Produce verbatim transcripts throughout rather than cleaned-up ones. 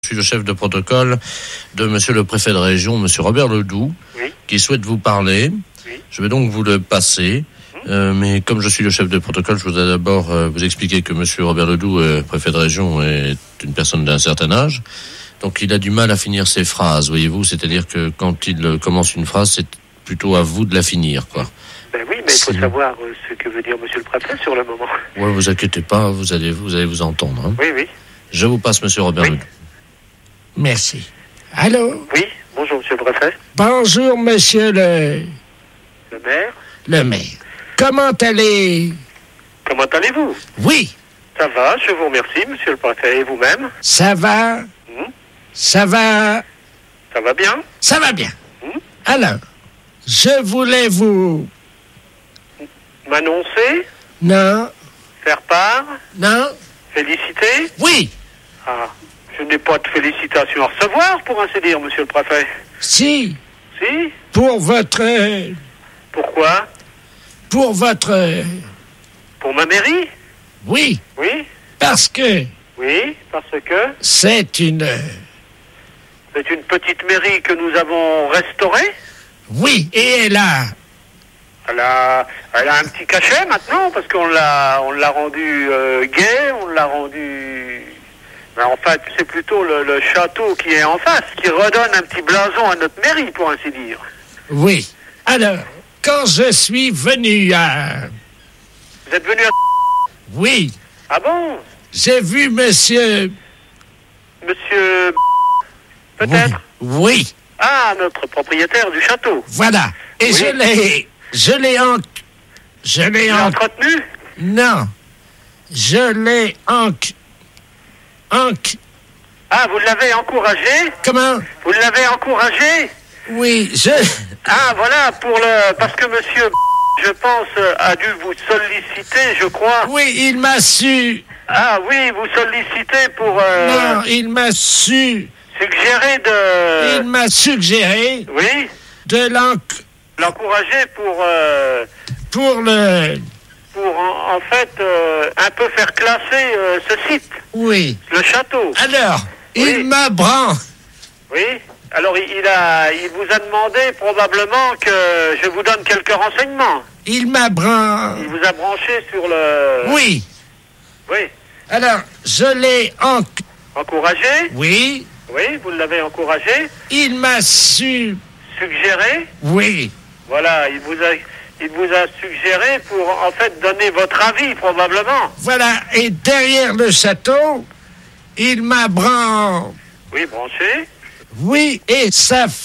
Je suis le chef de protocole de monsieur le préfet de région, monsieur Robert Ledoux, oui. qui souhaite vous parler. Oui. Je vais donc vous le passer. Euh, mais comme je suis le chef de protocole, je voudrais d'abord euh, vous expliquer que monsieur Robert Ledoux, euh, préfet de région, est une personne d'un certain âge. Donc il a du mal à finir ses phrases, voyez-vous. C'est-à-dire que quand il euh, commence une phrase, c'est plutôt à vous de la finir, quoi. Ben oui, mais il faut savoir euh, ce que veut dire monsieur le préfet sur le moment. Ouais, vous inquiétez pas, vous allez vous allez vous entendre. Hein. Oui, oui. Je vous passe monsieur Robert Oui. Ledoux. Merci. Allô? Oui, bonjour monsieur le préfet. Bonjour, monsieur le, Le maire. le maire. Comment allez... Comment allez-vous? Oui, Ça va, je vous remercie monsieur le préfet. Et vous-même? ça va, Hmm ça va, Ça va bien? ça va bien. Hmm Alors, je voulais vous... M'annoncer? Non, Faire part? non, Féliciter? oui, Ah, je n'ai pas de félicitations à recevoir, pour ainsi dire, monsieur le préfet. si, Si? pour votre... Pourquoi? Pour votre... Pour ma mairie? Oui, Oui? parce que Oui, parce que c'est une... c'est une petite mairie que nous avons restaurée. Oui, et elle a... Elle a, elle a un petit cachet maintenant, parce qu'on l'a, on l'a rendu euh, gai, on l'a rendu... Ben, en fait, c'est plutôt le, le château qui est en face, qui redonne un petit blason à notre mairie, pour ainsi dire. Oui. Alors, quand je suis venu à... Vous êtes venu à... Oui, Ah bon? j'ai vu monsieur... Monsieur... Peut-être? Oui, oui, Ah, notre propriétaire du château. voilà. Et Oui. je l'ai... Je l'ai en... Je l'ai Il est en... entretenu? Non. Je l'ai en... En... Ah, vous l'avez encouragé? Comment? Vous l'avez encouragé? Oui, je... Ah, voilà, pour le... Parce que monsieur, je pense, a dû vous solliciter, je crois. Oui, il m'a su... Ah oui, vous sollicitez pour euh, Non, il m'a su... suggérer de... Il m'a suggéré Oui, de l'en... l'encourager pour... euh, Pour le... pour en, en fait euh, un peu faire classer euh, ce site, Oui. le château. Alors, Oui. il m'a bran... Oui. Alors il, il a, il vous a demandé probablement que je vous donne quelques renseignements. Il m'a bran... Il vous a branché sur le... Oui. Oui. Alors, je l'ai en... Encouragé. Oui. Oui, vous l'avez encouragé. Il m'a su... Suggéré. Oui. Voilà, il vous a, il vous a suggéré pour en fait donner votre avis probablement. Voilà. Et derrière le château, il m'a bran... Oui, branché. Oui. Et sa... f-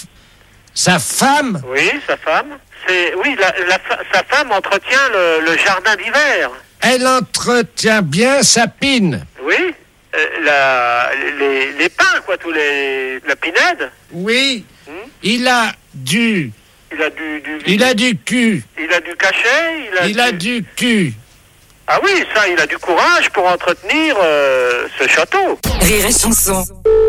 Sa femme... Oui, sa femme. C'est oui, la, la fa- sa femme entretient le, le jardin d'hiver. Elle entretient bien sa pine. Oui, euh, la, les, les pins quoi, tous les la pinède. Oui. Hmm. Il a du... Il a du, du Il a du cul. il a du cachet. Il a Il a du cul. Ah oui, ça, il a du courage pour entretenir euh, ce château. Rire et chanson.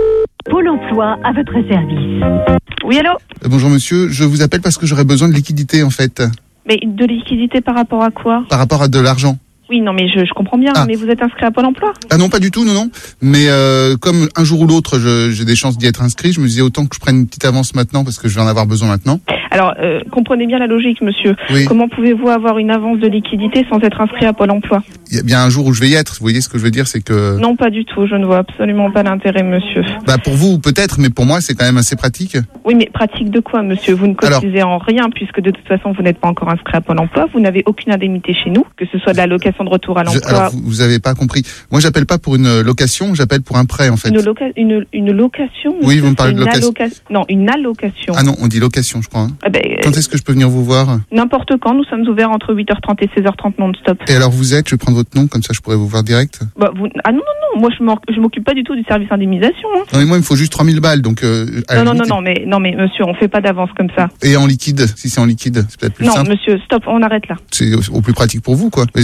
Pôle emploi à votre service. Oui, allô? Euh, Bonjour monsieur, je vous appelle parce que j'aurais besoin de liquidité en fait, Mais de liquidité par rapport à quoi? par rapport à de l'argent. Oui, non, mais je, je comprends bien, Ah. mais vous êtes inscrit à Pôle emploi? Ah non, pas du tout, non, non. Mais euh, comme un jour ou l'autre, je- j'ai des chances d'y être inscrit, je me disais autant que je prenne une petite avance maintenant parce que je vais en avoir besoin maintenant. Alors, euh, comprenez bien la logique, monsieur. Oui. Comment pouvez-vous avoir une avance de liquidité sans être inscrit à Pôle emploi? Il y a bien un jour où je vais y être, vous voyez ce que je veux dire, c'est que... Non, pas du tout, je ne vois absolument pas l'intérêt, monsieur. Bah pour vous peut-être, mais pour moi c'est quand même assez pratique. Oui, mais pratique de quoi, monsieur? Vous ne Alors- cotisez en rien, puisque de toute façon, vous n'êtes pas encore inscrit à Pôle emploi, vous n'avez aucune indemnité chez nous, que ce soit de la location de retour à Je- l'emploi. alors vous, vous avez pas compris. Moi j'appelle pas pour une location, j'appelle pour un prêt en fait. Une, loca- une, une location Oui, monsieur, vous me parlez c'est de une location. alloca- Non, une allocation. Ah non, on dit location je crois. hein. Ah ben, Quand est-ce que je peux venir vous voir? n'importe quand, nous sommes ouverts entre huit heures trente et seize heures trente non-stop. Et alors vous êtes, je vais prendre votre nom, comme ça je pourrais vous voir direct. Bah, vous... Ah non, non, non, moi je m'en- je m'occupe pas du tout du service indemnisation. Hein. Non mais moi il me faut juste trois mille balles, donc... Euh, à la Non, non, non, limite, non, mais, non, mais monsieur, on fait pas d'avance comme ça. Et en liquide, si c'est en liquide, c'est peut-être plus Non, simple. monsieur, stop, on arrête là. C'est au, au plus pratique pour vous, quoi. Vous voyez ce que je veux dire?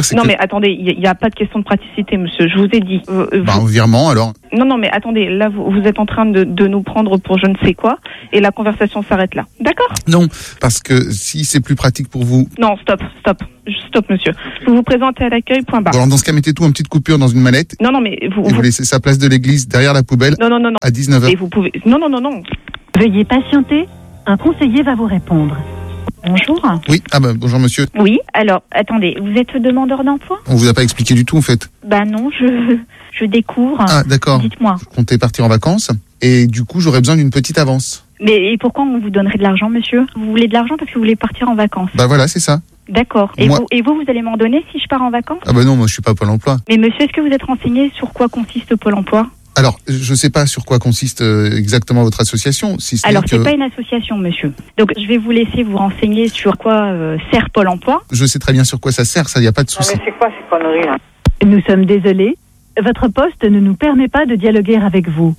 dire, c'est Non que... mais attendez, il n'y a, a pas de question de praticité, monsieur. Je vous ai dit. Euh, Bah, vous- un virement, alors. Non, non, mais attendez. Là, vous, vous êtes en train de, de nous prendre pour je ne sais quoi, et la conversation s'arrête là. D'accord? Non, parce que si c'est plus pratique pour vous... Non, stop, stop, stop, monsieur. Vous vous présentez à l'accueil. Point barre. Bon, alors, dans ce cas, mettez tout en petite coupure dans une mallette Non, non, mais vous. et vous vous- laissez sa place de l'église derrière la poubelle Non, non, non, non. à dix-neuf heures. Et vous pouvez. Non, non, non, non. Veuillez patienter. Un conseiller va vous répondre. Bonjour. Oui, ah bah, bonjour monsieur. Oui, alors, attendez, vous êtes demandeur d'emploi? On vous a pas expliqué du tout, en fait. Bah non, je, je découvre. Ah, d'accord. Dites-moi. Je comptais partir en vacances et du coup, j'aurais besoin d'une petite avance. Mais et pourquoi on vous donnerait de l'argent, monsieur? Vous voulez de l'argent parce que vous voulez partir en vacances? Bah voilà, c'est ça. D'accord. Et Moi- vous, et vous, vous allez m'en donner si je pars en vacances? Ah bah non, moi je suis pas Pôle emploi. Mais monsieur, est-ce que vous êtes renseigné sur quoi consiste Pôle emploi? Alors, je sais pas sur quoi consiste euh, exactement votre association, si ce n'est Alors, que c'est pas une association, monsieur. Donc, je vais vous laisser vous renseigner sur quoi euh, sert Pôle emploi. je sais très bien sur quoi ça sert, ça y a pas de souci. c'est quoi ces conneries là? Nous sommes désolés. Votre poste ne nous permet pas de dialoguer avec vous.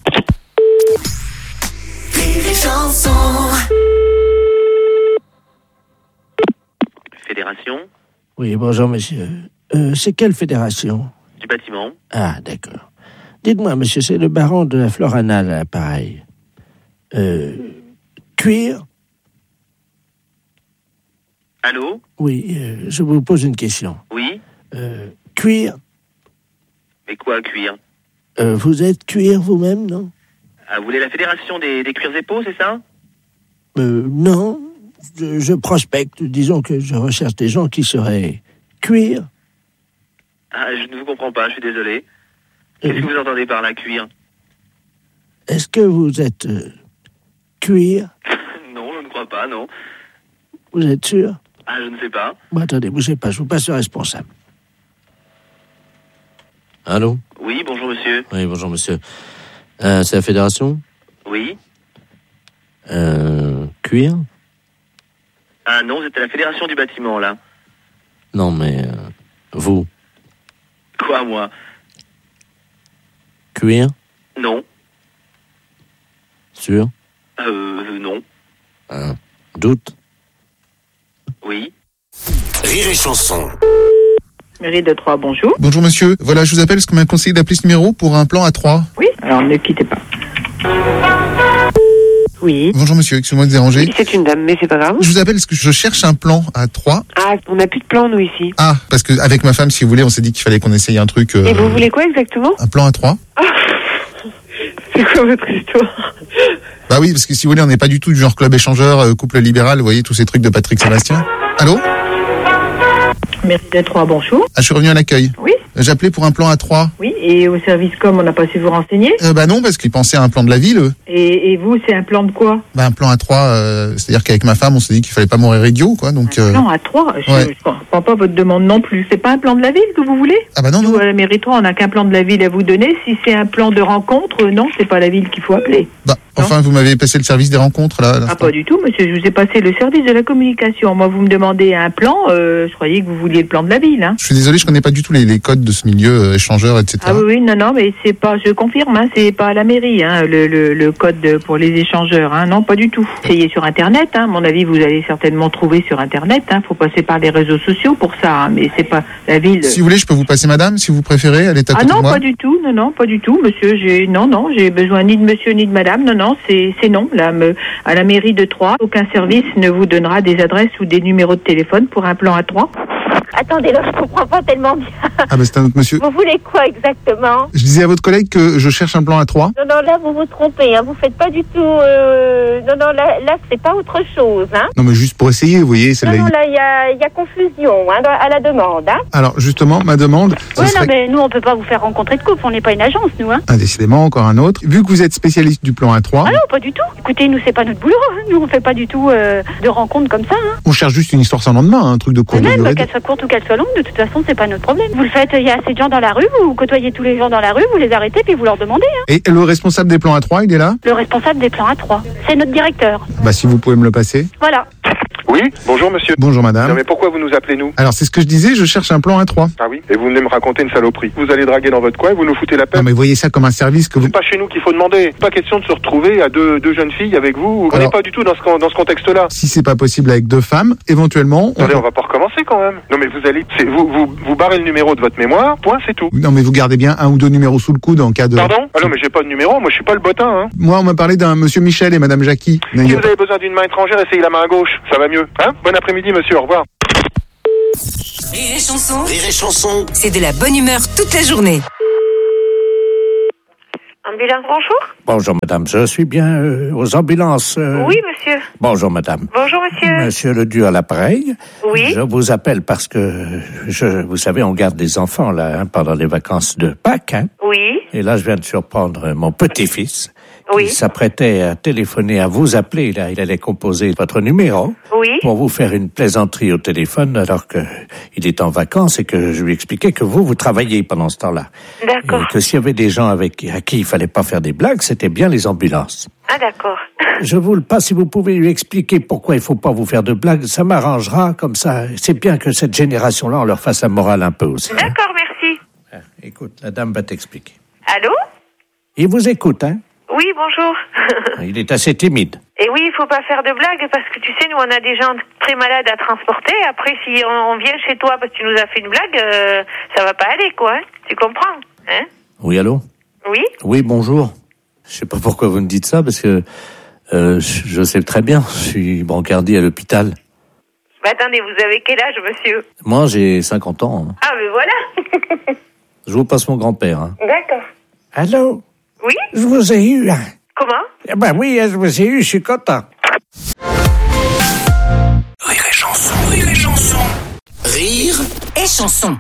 Fédération Oui, bonjour monsieur. Euh, c'est quelle fédération? du bâtiment. Ah, d'accord. Dites-moi, monsieur, c'est le baron de la Florana, à l'appareil. Euh, cuir? Allô? Oui, euh, je vous pose une question. Oui? Euh, cuir? Mais quoi, cuir? Euh, vous êtes cuir vous-même, non? Ah, vous voulez la fédération des, des cuirs et peaux, c'est ça? Euh, non. Je, je prospecte. Disons que je recherche des gens qui seraient cuir. Ah, je ne vous comprends pas, je suis désolé. Qu'est-ce que vous entendez par là, cuir? Est-ce que vous êtes euh, cuir? Non, je ne crois pas, non. Vous êtes sûr? Ah, je ne sais pas. Bon, attendez, bougez pas, je vous passe le responsable. Allô? Oui, bonjour monsieur. Oui, bonjour monsieur. Euh, c'est la fédération? Oui? Euh, cuir? Ah non, vous êtes à la fédération du bâtiment, là. Non, mais euh, vous, Quoi, moi? cuir? Non. Sûr? Euh, euh, non. Un doute? Oui? Rire et chanson. Mairie de Troyes, bonjour. Bonjour monsieur, voilà, je vous appelle parce qu'on m'a conseillé d'appeler ce numéro pour un plan à trois. Oui, alors ne quittez pas. Oui. Bonjour monsieur, excusez-moi de déranger. C'est une dame, mais c'est pas grave. Je vous appelle parce que je cherche un plan à trois. Ah, on n'a plus de plan, nous, ici. Ah, parce que avec ma femme, si vous voulez, on s'est dit qu'il fallait qu'on essaye un truc. euh, Et vous voulez quoi exactement? Un plan à trois. C'est quoi votre histoire? Bah oui, parce que si vous voulez, on n'est pas du tout du genre club échangeur, euh, couple libéral, vous voyez, tous ces trucs de Patrick Sébastien. Allô? Mairie de Troyes, bonjour. Ah, je suis revenu à l'accueil. Oui. J'appelais pour un plan à trois. Oui, et au service com, on n'a pas su vous renseigner. Euh, bah non, parce qu'ils pensaient à un plan de la ville. eux. Et, et vous, c'est un plan de quoi? Bah un plan à trois, euh, c'est-à-dire qu'avec ma femme, on s'est dit qu'il fallait pas mourir idiot, quoi. Donc. Un euh, plan à trois? Je ouais. ne comprends pas votre demande non plus. C'est pas un plan de la ville que vous voulez? Ah bah non, Nous, non. à la mairie de Troyes, on n'a qu'un plan de la ville à vous donner. Si c'est un plan de rencontre, non, c'est pas la ville qu'il faut appeler. Bah enfin, vous m'avez passé le service des rencontres là. à Ah, l'instant. pas du tout, monsieur. Je vous ai passé le service de la communication. Moi, vous me demandez un plan. Euh, je croyais que vous vouliez le plan de la ville. Hein. Je suis désolé, je connais pas du tout les, les codes de ce milieu euh, échangeur, et cetera. Ah oui, oui, non, non, mais c'est pas, je confirme, hein, c'est pas à la mairie, hein, le, le, le code de- pour les échangeurs, hein, non, pas du tout. Essayez sur Internet, hein, à mon avis, vous allez certainement trouver sur Internet, hein, faut passer par les réseaux sociaux pour ça, hein, mais c'est pas la ville. Si vous voulez, je peux vous passer madame, si vous préférez, elle est à Ah côté non, de moi. pas du tout, non, non, pas du tout, monsieur, j'ai, non, non, j'ai besoin ni de monsieur ni de madame, non, non, c'est, c'est non, là, me- à la mairie de Troyes, aucun service ne vous donnera des adresses ou des numéros de téléphone pour un plan à Troyes. Attendez, là, je comprends pas tellement bien. Ah bah c'est un autre monsieur. Vous voulez quoi exactement? Je disais à votre collègue que je cherche un plan à trois. Non, non, là, vous vous trompez, hein. Vous faites pas du tout... Euh... Non, non, là, là c'est pas autre chose, hein. Non mais juste pour essayer, vous voyez, c'est Non, la... non, là, il y a, y a confusion, hein, dans- à la demande, hein. Alors justement, ma demande, ce Ouais, serait non, mais nous, on peut pas vous faire rencontrer de couple, on n'est pas une agence, nous, hein. ah, décidément encore un autre. Vu que vous êtes spécialiste du plan à trois, Ah non, pas du tout. Écoutez, nous, c'est pas notre boulot, hein. Nous, on fait pas du tout euh, de rencontres comme ça, hein. on cherche juste une histoire sans lendemain, un truc de courte Même, durée. qu'elle soit courte ou qu'elle soit longue, de toute façon, c'est pas notre problème. Vous le faites, il y a assez de gens dans la rue, vous côtoyez tous les gens dans la rue, vous les arrêtez, puis vous leur demandez, hein. Et le responsable des plans à trois, il est là? Le responsable des plans à trois, c'est notre directeur. Bah si vous pouvez me le passer. Voilà. Oui, bonjour monsieur. Bonjour madame. Non mais pourquoi vous nous appelez nous? Alors c'est ce que je disais, je cherche un plan A trois. Ah oui. Et vous venez me raconter une saloperie. Vous allez draguer dans votre coin et vous nous foutez la paix. Non mais voyez ça comme un service que vous... C'est pas chez nous qu'il faut demander. Pas question de se retrouver à deux, deux jeunes filles avec vous. On n'est pas du tout dans ce, dans ce contexte-là. Si c'est pas possible avec deux femmes, éventuellement... Attendez, on... on va pas recommencer quand même. Non mais vous allez... C'est, vous, vous, vous barrez le numéro de votre mémoire, point, c'est tout. Non mais vous gardez bien un ou deux numéros sous le coude en cas de... Pardon? Ah non mais j'ai pas de numéro, moi je suis pas le bottin. Hein. Moi on m'a parlé d'un monsieur Michel et madame Jackie. Si vous avez besoin d'une main étrangère, essayez la main à gauche, ça va mieux. Hein? Bon après-midi monsieur, au revoir. Rire et chanson. Rire et chanson. C'est de la bonne humeur toute la journée. Ambulance, bonjour. Bonjour madame, je suis bien euh, aux ambulances. Euh... Oui monsieur. Bonjour madame. Bonjour monsieur. Monsieur Ledoux à l'appareil. Oui. Je vous appelle parce que, je, vous savez, on garde des enfants là hein, pendant les vacances de Pâques. Hein. Oui. Et là je viens de surprendre mon petit-fils. Oui. Il s'apprêtait à téléphoner, à vous appeler. Là, il allait composer votre numéro. Oui. Pour vous faire une plaisanterie au téléphone alors que il est en vacances et que je lui expliquais que vous, vous travaillez pendant ce temps-là. D'accord. Et que s'il y avait des gens avec à qui il fallait pas faire des blagues, c'était bien les ambulances. Ah d'accord. Je vous le passe, si vous pouvez lui expliquer pourquoi il faut pas vous faire de blagues, ça m'arrangera comme ça. C'est bien que cette génération-là, on leur fasse la morale un peu aussi. D'accord, merci. Hein. Écoute, la dame va t'expliquer. Allô? Il vous écoute, hein? Oui, bonjour. Il est assez timide. Et oui, il faut pas faire de blagues parce que tu sais, nous on a des gens très malades à transporter. Après, si on, on vient chez toi parce que tu nous as fait une blague, euh, ça va pas aller, quoi. Hein? Tu comprends? Hein? Oui, allô? Oui? Oui, bonjour. Je sais pas pourquoi vous me dites ça parce que euh, je, je sais très bien. Je suis brancardier à l'hôpital. Bah attendez, vous avez quel âge, monsieur? Moi, j'ai cinquante ans. Hein. Ah, mais voilà. Je vous passe mon grand-père. Hein. D'accord. Allô? Oui? Je vous ai eu. Hein. Comment? Eh ben oui, je vous ai eu, je suis content. Rire et chanson, rire et chanson. Rire et chanson.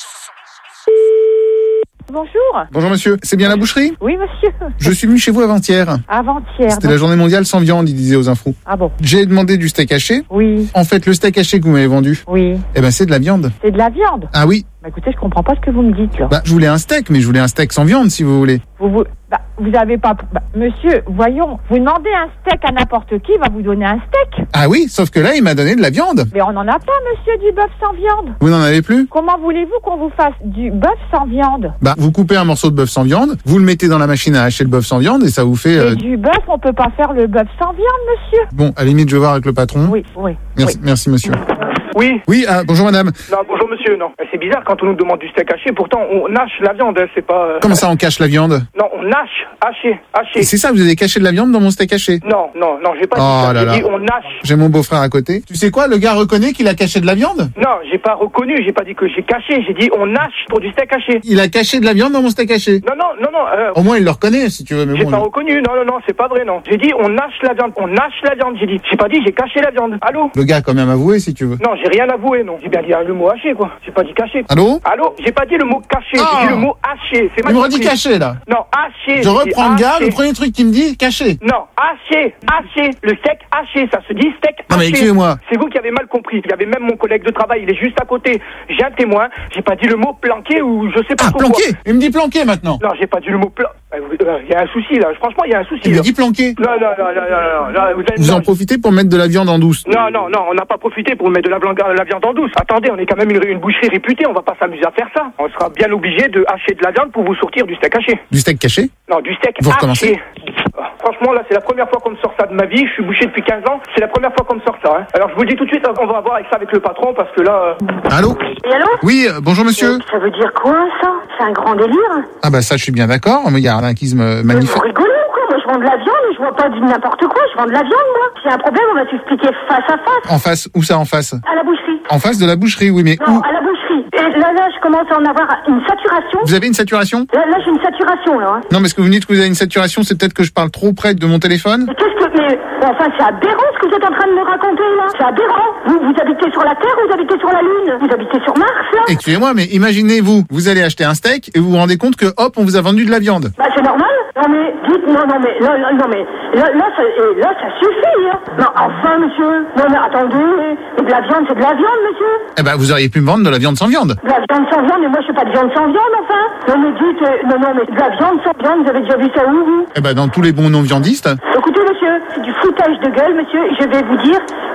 Bonjour. Bonjour monsieur, c'est bien la boucherie? Oui monsieur. Je suis venu chez vous avant-hier. Avant-hier. C'était donc... la journée mondiale sans viande, il disait aux infos. Ah bon? J'ai demandé du steak haché. Oui. En fait, le steak haché que vous m'avez vendu. Oui. Eh ben c'est de la viande. C'est de la viande? Ah oui. Bah écoutez, je comprends pas ce que vous me dites là. Bah je voulais un steak, mais je voulais un steak sans viande si vous voulez. Vous vous, bah, vous avez pas, bah, monsieur, voyons, vous demandez un steak à n'importe qui, il va vous donner un steak. Ah oui, sauf que là il m'a donné de la viande. Mais on n'en a pas, monsieur, du bœuf sans viande. Vous n'en avez plus? Comment voulez-vous qu'on vous fasse du bœuf sans viande? Bah vous coupez un morceau de bœuf sans viande, vous le mettez dans la machine à hacher le bœuf sans viande et ça vous fait. Euh... Et du bœuf, on peut pas faire le bœuf sans viande, monsieur. Bon, à la limite je vais voir avec le patron. Oui, oui. Merci, oui. merci monsieur. Oui. Oui, ah, bonjour madame. Non, bonjour monsieur, non. C'est bizarre quand on nous demande du steak haché, pourtant on hache la viande, hein, c'est pas... Euh... Comment ça on cache la viande? Non, on hache, haché, haché. C'est ça, vous avez caché de la viande dans mon steak haché? Non, non, non, j'ai pas oh dit ça, là j'ai là. dit on hache. J'ai mon beau-frère à côté. Tu sais quoi, le gars reconnaît qu'il a caché de la viande? Non, j'ai pas reconnu, j'ai pas dit que j'ai caché, j'ai dit on hache pour du steak haché. Il a caché de la viande dans mon steak haché? Non, non, non, non. Euh... Au moins il le reconnaît si tu veux, mais j'ai bon. pas non. reconnu, non, non, non, c'est pas vrai, non. J'ai dit on hache la viande, on hache la viande, j'ai dit. J'ai pas dit j'ai caché la viande. Allô? Le gars a quand même avoué si tu veux. Non, j'ai rien avoué, non. J'ai bien dit le mot haché, quoi. J'ai pas dit caché. Allô? Allô? J'ai pas dit le mot caché, ah. j'ai dit le mot haché. C'est il me redit caché, là. Non, haché. Je reprends le gars, le premier truc qu'il me dit, caché. Non, haché, haché. Le steak haché, ça se dit steak haché. Non mais excusez-moi. C'est vous qui avez mal compris. Il y avait même mon collègue de travail, il est juste à côté. J'ai un témoin. J'ai pas dit le mot planqué ou je sais pas ah, pourquoi. Planqué? Il me dit planqué maintenant. Non, j'ai pas dit le mot plan... Il y a un souci là, franchement il y a un souci. Il là. me dit planqué. Non, non, non, non, non, non, vous, vous non, en profitez pour mettre de la viande en douce. Non, non, non, on n'a pas profité pour mettre de la, blanc... la viande en douce. Attendez, on est quand même une, une boucherie réputée, on va pas s'amuser à faire ça. On sera bien obligé de hacher de la viande pour vous sortir du steak haché. Du steak caché? Non, du steak vous haché. Recommencez. Franchement, là, c'est la première fois qu'on me sort ça de ma vie. Je suis bouché depuis quinze ans. C'est la première fois qu'on me sort ça. Hein. Alors, je vous le dis tout de suite, on va voir avec ça avec le patron parce que là... Euh... Allô? Et allô? Oui, euh, bonjour monsieur. Ça veut dire quoi, ça? C'est un grand délire. Ah bah ça, je suis bien d'accord, mais il y a un anarchisme magnifique. Vous rigolez ou quoi? Moi, je vends de la viande, je vends pas du n'importe quoi, je vends de la viande, moi. S'il y a un problème, on va s'expliquer face à face. En face? Où ça, en face? À la boucherie. En face de la boucherie, oui, mais Non, où? à la boucherie. Et là, là, je commence à en avoir une saturation. Vous avez une saturation? Là, là j'ai une saturation, là. Hein. Non, mais ce que vous dites que vous avez une saturation, c'est peut-être que je parle trop près de mon téléphone? Mais qu'est-ce que... Mais, enfin, c'est aberrant ce que vous êtes en train de me raconter, là. C'est aberrant. Vous, vous habitez sur la Terre ou vous habitez sur la Lune? Vous habitez sur Mars, là? Excusez-moi, mais imaginez-vous, vous allez acheter un steak et vous vous rendez compte que, hop, on vous a vendu de la viande. Bah, c'est normal. Non, mais, dites, non, non, mais, là, là, non, mais, là, là, ça, et là, ça suffit, hein. Non, enfin, monsieur. Non, mais attendez. Mais de la viande, c'est de la viande, monsieur. Eh ben, vous auriez pu me vendre de la viande sans viande. De la viande sans viande, mais moi, je fais pas de viande sans viande, enfin. Non, mais dites, euh, non, non, mais de la viande sans viande, vous avez déjà vu ça où, vous? Eh ben, dans tous les bons non-viandistes. Écoutez, monsieur, c'est du foutage de gueule, monsieur. Je vais vous dire,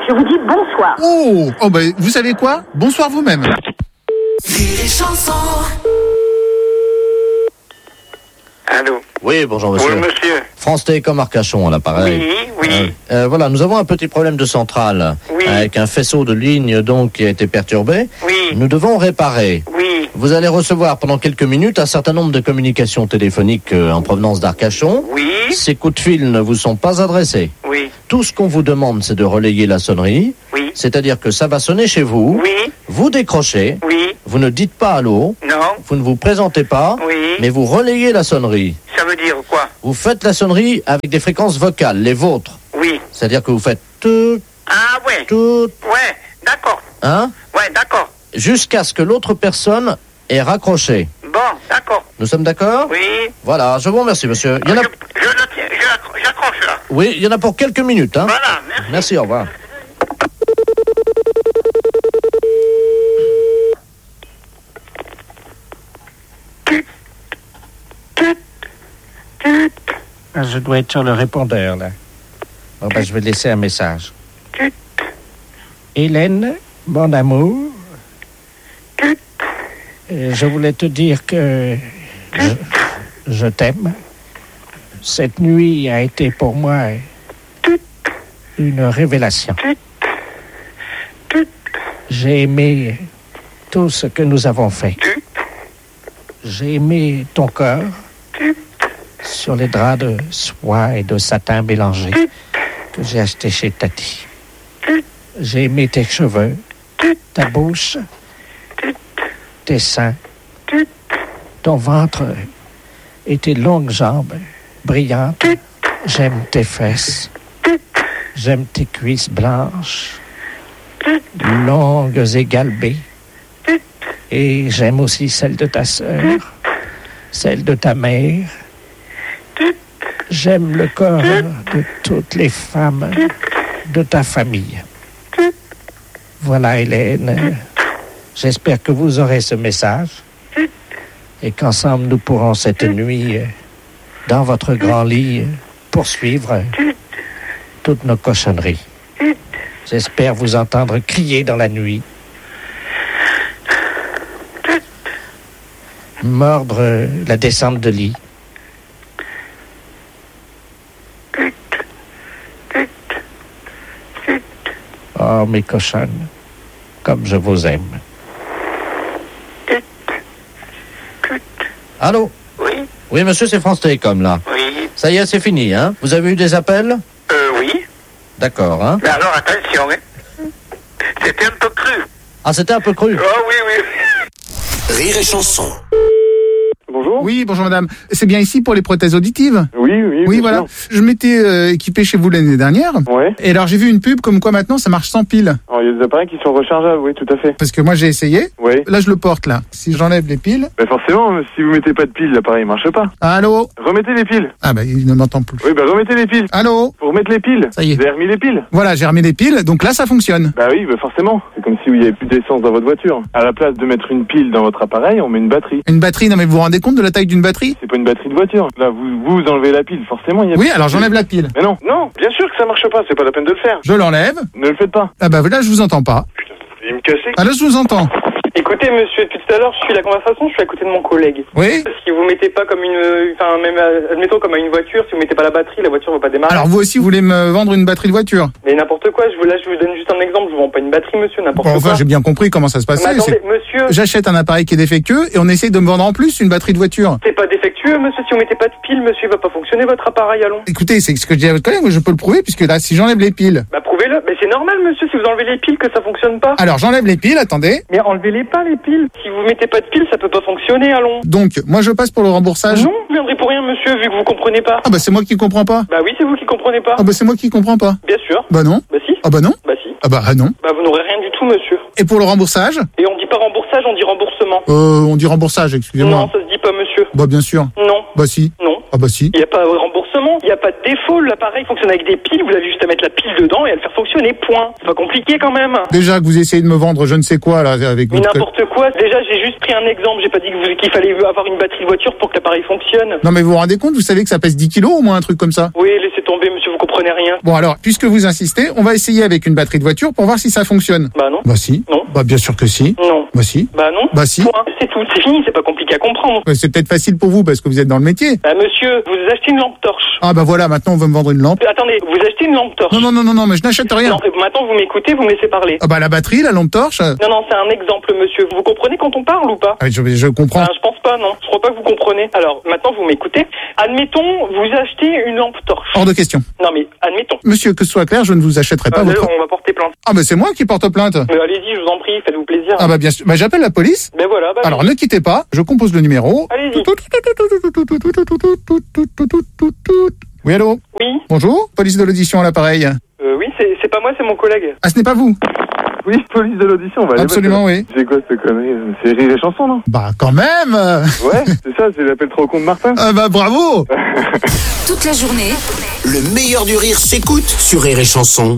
Je vous dis bonsoir. Oh, oh bah, vous savez quoi? Bonsoir vous-même. Rire et chanson. Allô. Oui, bonjour monsieur. Oui, monsieur. France Télécom Arcachon à l'appareil. Oui, oui. Euh, euh, voilà, nous avons un petit problème de centrale. Oui. Avec un faisceau de ligne donc qui a été perturbé. Oui. Nous devons réparer. Oui. Vous allez recevoir pendant quelques minutes un certain nombre de communications téléphoniques euh, en provenance d'Arcachon. Oui. Ces coups de fil ne vous sont pas adressés. Oui. Tout ce qu'on vous demande, c'est de relayer la sonnerie. Oui. C'est-à-dire que ça va sonner chez vous. Oui. Vous décrochez. Oui. Vous ne dites pas allô. Non. Vous ne vous présentez pas. Oui. Mais vous relayez la sonnerie. Ça veut dire quoi? Vous faites la sonnerie avec des fréquences vocales, les vôtres. Oui. C'est-à-dire que vous faites tout, Ah ouais. tout, Ouais, d'accord. hein, Ouais, d'accord. jusqu'à ce que l'autre personne ait raccroché. Bon, d'accord. Nous sommes d'accord? Oui. Voilà, je vous remercie, monsieur. Il y en a... Je, je le tiens, je l'accro- j'accroche là. Oui, il y en a pour quelques minutes, hein. Voilà, merci. Merci, au revoir. Ah, je dois être sur le répondeur, là. Bon, ben, je vais laisser un message. Hélène, mon amour, euh, je voulais te dire que je, je t'aime. Cette nuit a été pour moi une révélation. J'ai aimé tout ce que nous avons fait. J'ai aimé ton corps sur les draps de soie et de satin mélangés que j'ai achetés chez Tati. J'ai aimé tes cheveux, ta bouche, tes seins, ton ventre et tes longues jambes brillantes. J'aime tes fesses. J'aime tes cuisses blanches, longues et galbées. Et j'aime aussi celle de ta sœur, celle de ta mère. J'aime le corps de toutes les femmes de ta famille. Voilà, Hélène. J'espère que vous aurez ce message et qu'ensemble nous pourrons cette nuit, dans votre grand lit, poursuivre toutes nos cochonneries. J'espère vous entendre crier dans la nuit, mordre la descente de lit. Oh, mes cochonnes, comme je vous aime. Allô? Oui. Oui, monsieur, c'est France Télécom, là. Oui. Ça y est, c'est fini, hein? Vous avez eu des appels? Euh, oui. D'accord, hein? Mais alors, attention, hein. C'était un peu cru. Ah, c'était un peu cru? Oh, oui, oui. Rire et chanson. Bonjour. Oui, bonjour madame. C'est bien ici pour les prothèses auditives? Oui, oui. Oui, bien voilà. sûr. Je m'étais euh, équipé chez vous l'année dernière. Ouais. Et alors j'ai vu une pub comme quoi maintenant ça marche sans pile. Alors, il y a des appareils qui sont rechargeables, oui, tout à fait. Parce que moi j'ai essayé. Oui. Là je le porte là. Si j'enlève les piles. Mais forcément, si vous mettez pas de piles, l'appareil marche pas. Allô? Remettez les piles. Ah bah il ne m'entend plus. Oui, bah remettez les piles. Allô? Faut remettre les piles. Ça y est. Vous avez remis les piles. Voilà, j'ai remis les piles, donc là ça fonctionne. Bah oui, bah forcément. C'est comme si il y avait plus d'essence dans votre voiture. À la place de mettre une pile dans votre appareil, on met une batterie. Une batterie, non mais vous vous rendez compte de la taille d'une batterie? C'est pas une batterie de voiture. Là, vous vous enlevez la pile, forcément. Il y a Oui, alors j'enlève la pile. Mais non, non, bien sûr que ça marche pas. C'est pas la peine de le faire. Je l'enlève. Ne le faites pas. Ah bah là je vous entends pas. Il me casser. Ah là je vous entends. Écoutez, monsieur, depuis tout à l'heure, je suis la conversation, je suis à côté de mon collègue. Oui. Si vous mettez pas comme une, enfin même, admettons comme à une voiture, si vous mettez pas la batterie, la voiture va pas démarrer. Alors vous aussi vous voulez me vendre une batterie de voiture? Mais n'importe quoi, je vous, là, je vous donne juste un exemple, je vous vends pas une batterie, monsieur, n'importe Bon, quoi. enfin j'ai bien compris comment ça se passait. Mais attendez, c'est- monsieur. J'achète un appareil qui est défectueux et on essaye de me vendre en plus une batterie de voiture. C'est pas défectueux, monsieur, si vous mettez pas de pile, monsieur, il va pas fonctionner votre appareil, allons. Écoutez, c'est ce que je dis à votre collègue, moi je peux le prouver puisque là si j'enlève les piles. Bah prouvez-le, mais c'est normal, monsieur, si vous enlevez les piles que ça fonctionne pas. Alors j'enlève les piles, attendez. Mais enlevez-les pas, les piles. Si vous mettez pas de piles, ça peut pas fonctionner, allons. Donc moi je passe pour le remboursage. Non, vous viendrez pour rien, monsieur, vu que vous comprenez pas. Ah bah c'est moi qui comprends pas. Bah oui, c'est vous qui comprenez pas. Ah bah c'est moi qui comprends pas. Bien sûr. Bah non. Bah si. Ah bah non. Bah si. Ah bah ah non. Bah vous n'aurez rien du tout, monsieur. Et pour le remboursage? Et on dit pas remboursage, on dit remboursement. Euh, on dit remboursage, excusez-moi. Non, ça se dit pas, monsieur. Bah bien sûr. Non. Bah si. Non. Ah bah si. Il n'y a pas de remboursement, il n'y a pas de défaut, l'appareil fonctionne avec des piles, vous avez juste à mettre la pile dedans et à le faire fonctionner, point. C'est pas compliqué quand même. Déjà que vous essayez de me vendre je ne sais quoi là avec Mais votre... n'importe quoi, déjà j'ai juste pris un exemple, j'ai pas dit que vous- qu'il fallait avoir une batterie de voiture pour que l'appareil fonctionne. Non mais vous vous rendez compte, vous savez que ça pèse dix kilos au moins un truc comme ça? Oui, laissez tomber, monsieur, vous comprenez rien. Bon alors, puisque vous insistez, on va essayer avec une batterie de voiture pour voir si ça fonctionne. Bah non. Bah si. Non. Bah bien sûr que si. Non. Bah si. Bah non. Bah si. Point. C'est tout, c'est fini, c'est pas compliqué à comprendre. Ouais, c'est peut-être facile pour vous parce que vous êtes dans le métier. Bah monsieur, vous achetez une lampe torche. Ah bah voilà, maintenant on veut me vendre une lampe. Attendez, vous achetez une lampe torche. Non, non, non, non, non, mais je n'achète rien. Non, maintenant vous m'écoutez, vous me laissez parler. Ah bah la batterie, la lampe torche. Non, non, c'est un exemple, monsieur. Vous comprenez quand on parle ou pas? Ah, je, je comprends. Ah, je pense pas, non. Je crois pas que vous comprenez. Alors, maintenant vous m'écoutez. Admettons, vous achetez une lampe torche. Hors de question. Non mais, admettons. Monsieur, que ce soit clair, je ne vous achèterai pas Ah, votre... on va porter plainte. Ah bah c'est moi qui porte plainte. Mais allez-y, je vous en prie, faites-vous plaisir. Ah bah bien sûr. Bah j'appelle la police. Ben voilà, bah Alors ne quittez pas, je compose le numéro. Allez-y. Oui, allô? Oui. Bonjour, police de l'audition à l'appareil. Euh, oui, c'est, c'est pas moi, c'est mon collègue. Ah, ce n'est pas vous? Oui, police de l'audition, on va aller Absolument, mettre... oui. C'est quoi cette connerie? C'est Rire et Chanson, non? Bah, quand même. Ouais, c'est ça, c'est l'appel trop con de Martin. Ah bah, bravo. Toute la journée, Le meilleur du rire s'écoute sur Rire et Chanson.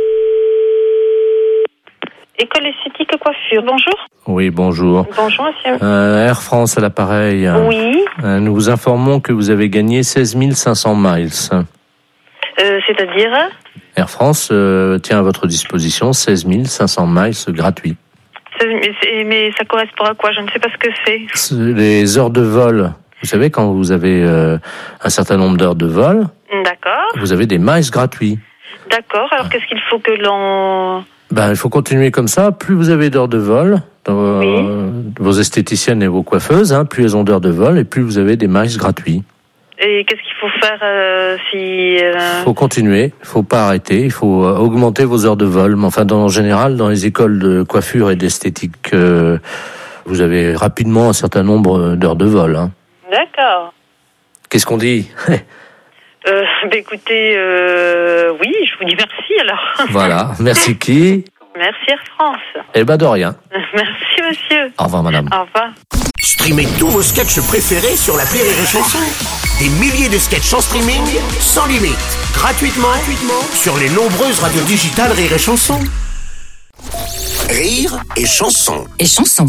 École esthétique coiffure, bonjour. Oui, bonjour. Bonjour, monsieur. Euh, Air France à l'appareil. Oui. Euh, nous vous informons que vous avez gagné seize mille cinq cents miles. Euh, c'est-à-dire Air France euh, tient à votre disposition seize mille cinq cents miles gratuits. Ça- mais, c'est- mais ça correspond à quoi? Je ne sais pas ce que c'est. C'est les heures de vol. Vous savez, quand vous avez euh, un certain nombre d'heures de vol, D'accord. vous avez des miles gratuits. D'accord. Alors, qu'est-ce qu'il faut que l'on... Ben, il faut continuer comme ça. Plus vous avez d'heures de vol, dans euh, vos esthéticiennes et vos coiffeuses, hein, plus elles ont d'heures de vol et plus vous avez des miles gratuits. Et qu'est-ce qu'il faut faire euh, si... euh, Il faut continuer, il faut pas arrêter, il faut euh, augmenter vos heures de vol. Mais enfin, dans, en général, dans les écoles de coiffure et d'esthétique, euh, vous avez rapidement un certain nombre d'heures de vol. Hein. D'accord. Qu'est-ce qu'on dit? Euh, bah, écoutez, euh, oui, je vous dis merci alors. Voilà, merci qui? Merci Air France. Eh ben de rien. Merci monsieur. Au revoir madame. Au revoir. Streamez tous vos sketchs préférés sur l'appli Rire et Chanson. Des milliers de sketchs en streaming, sans limite, gratuitement, gratuitement sur les nombreuses radios digitales Rire et Chanson. Rire et Chanson. Et Chanson.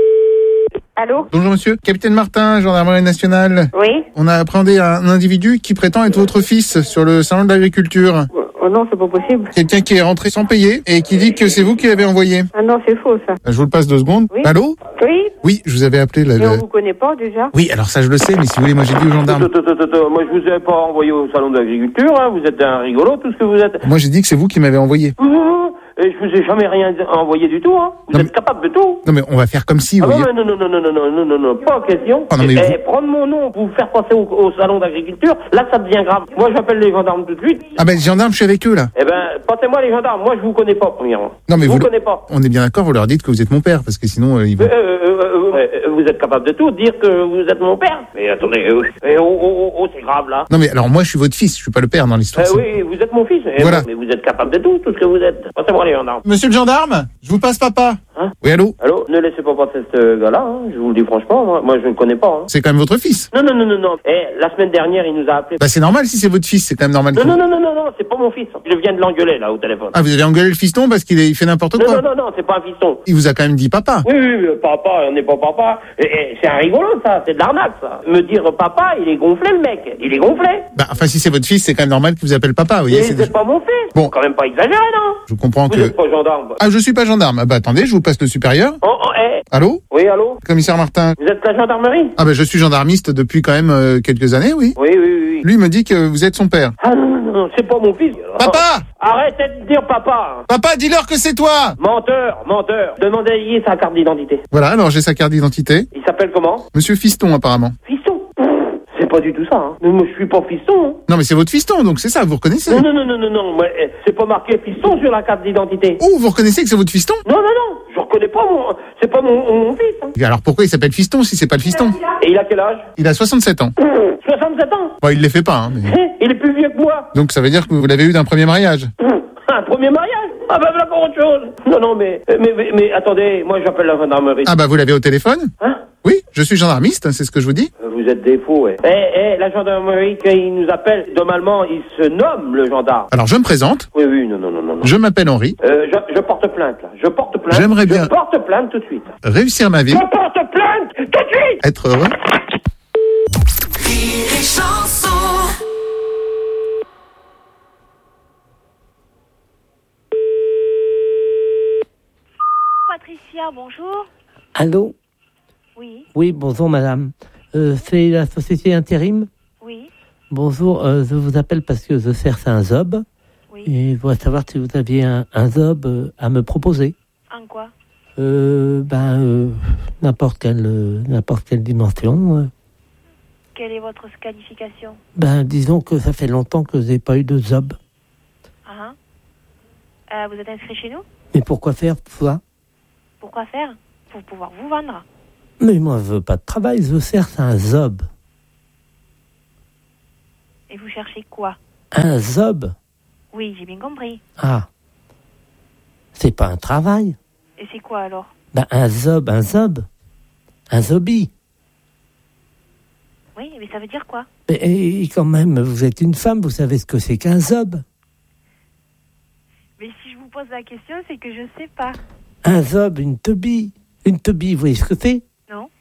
Allô? Bonjour monsieur, capitaine Martin, gendarmerie nationale. Oui? On a appréhendé un individu qui prétend être votre fils sur le salon de l'agriculture. Oh non, c'est pas possible. Quelqu'un qui est rentré sans payer et qui dit que c'est vous qui l'avez envoyé. Ah non, c'est faux ça. Je vous le passe deux secondes. Oui. Allô? Oui? Oui, je vous avais appelé là. Mais on le- vous connaît pas déjà? Oui, alors ça je le sais, mais si vous voulez, moi j'ai dit aux gendarmes. Attends, attends, attends, moi je vous ai pas envoyé au salon de l'agriculture, hein. Vous êtes un rigolo, tout ce que vous êtes. Moi j'ai dit que c'est vous qui m'avez envoyé. Ouh, et je vous ai jamais rien envoyé du tout, hein. Vous Non, êtes capable de tout. Non mais on va faire comme si, Ah vous non, voyez. non, non, non, non, non, non, non, non, non, pas question. Ah non, mais Eh, vous- prendre mon nom, vous faire passer au, au salon d'agriculture, là ça devient grave. Moi j'appelle les gendarmes tout de suite. Ah ben les gendarmes, je suis avec eux là. Eh ben, passez-moi les gendarmes, moi je vous connais pas, premièrement. Non mais je vous, vous connais pas. on est bien d'accord, vous leur dites que vous êtes mon père, parce que sinon euh, ils vont... Euh, euh, euh, euh, euh, vous êtes capable de tout, dire que vous êtes mon père. Mais attendez, euh, eh, oh, oh, oh, oh, c'est grave là. Non mais alors moi je suis votre fils, je suis pas le père dans l'histoire. Eh oui, vous êtes mon fils. Eh, Voilà. Mais vous êtes capable de tout, tout ce que vous êtes. Passez-moi les gendarmes. Monsieur le gendarme, je vous passe papa. Hein? Oui, allô? Allô, ne laissez pas passer ce gars-là, hein. Je vous le dis franchement, moi, moi je le connais pas. Hein. C'est quand même votre fils. Non, non, non, non, non. Eh, la semaine dernière, il nous a appelé. Bah c'est normal si c'est votre fils, c'est quand même normal. Non, que- non, non, non, non, non, c'est pas mon fils. Je viens de l'engueuler, là, au téléphone. Ah vous avez engueulé le fiston parce qu'il est- il fait n'importe non, quoi. non, non, non, c'est pas un fiston. Il vous a quand même dit papa. Oui, oui, oui, papa, on n'est pas papa. Et, et, c'est un rigolo, ça, c'est de l'arnaque, ça. Me dire papa, il est gonflé, le mec. Il est gonflé. Bah enfin si c'est votre fils, c'est quand même normal qu'il vous appelle papa, vous voyez. Mais c'est c'est des- pas mon fils. Bon. Faut quand même pas exagérer, non? Je comprends Vous que... êtes pas gendarme. Ah je suis pas gendarme. Ah bah attendez, je vous passe le supérieur. Oh, oh, eh. Allô? Oui, allô? Commissaire Martin. Vous êtes la gendarmerie? Ah bah je suis gendarmiste depuis quand même euh, quelques années, oui. Oui, oui, oui, oui. Lui me dit que vous êtes son père. Ah non, non, non, c'est pas mon fils. Papa! Arrêtez de dire papa. Papa, dis-leur que c'est toi! Menteur, menteur. Demandez-y sa carte d'identité. Voilà, alors j'ai sa carte d'identité. Il s'appelle comment? Monsieur Fiston apparemment. Fiston. C'est pas du tout ça, hein. Mais moi, je suis pas fiston, hein. Non mais c'est votre fiston, donc c'est ça, vous reconnaissez? Non, non, non, non, non, non. Moi, eh, c'est pas marqué fiston sur la carte d'identité. Oh, vous reconnaissez que c'est votre fiston? Non, non, non. Je reconnais pas mon. C'est pas mon, mon fils, hein. Et alors pourquoi il s'appelle Fiston si c'est pas le fiston? Et il a quel âge? Il a soixante-sept ans. soixante-sept ans. Bon, il les fait pas, hein. mais- Eh, il est plus vieux que moi. Donc ça veut dire que vous l'avez eu d'un premier mariage. Un premier mariage? Ah ben voilà pour autre chose. Non, non, mais, mais, mais, mais attendez, moi j'appelle la gendarmerie. Ah bah vous l'avez au téléphone? Hein? Oui, je suis gendarmiste, c'est ce que je vous dis. Vous êtes des faux, ouais. Eh, eh, la gendarmerie, quand il nous appelle, normalement, il se nomme le gendarme. Alors je me présente, Oui, oui, non, non, non, non. non. je m'appelle Henri. Euh, je, je porte plainte, là. Je porte plainte. J'aimerais bien- Je porte plainte tout de suite. Réussir ma vie, Je porte plainte tout de suite. être heureux. Rire et Chanson. Patricia, bonjour. Allô? Oui. Oui, bonjour madame. Euh, c'est la société Intérim? Oui. Bonjour, euh, je vous appelle parce que je cherche un job. Oui. Et je voudrais savoir si vous aviez un, un job euh, à me proposer. En quoi? Euh, ben, euh, n'importe quelle, euh, n'importe quelle dimension. euh. Quelle est votre qualification? Ben, disons que ça fait longtemps que j'ai pas eu de job. Ah, ah. Euh, vous êtes inscrit chez nous? Mais pourquoi faire ça? Pourquoi faire? Pour pouvoir vous vendre. Mais moi, je veux pas de travail, je cherche un job. Et vous cherchez quoi? Un job? Oui, j'ai bien compris. Ah. C'est pas un travail. Et c'est quoi alors? Ben, un job, un job. Un zombie. Oui, mais ça veut dire quoi? Mais et quand même, vous êtes une femme, vous savez ce que c'est qu'un job. Mais si je vous pose la question, c'est que je sais pas. Un zob, une teubie. Une teubie, vous voyez ce que c'est? Non.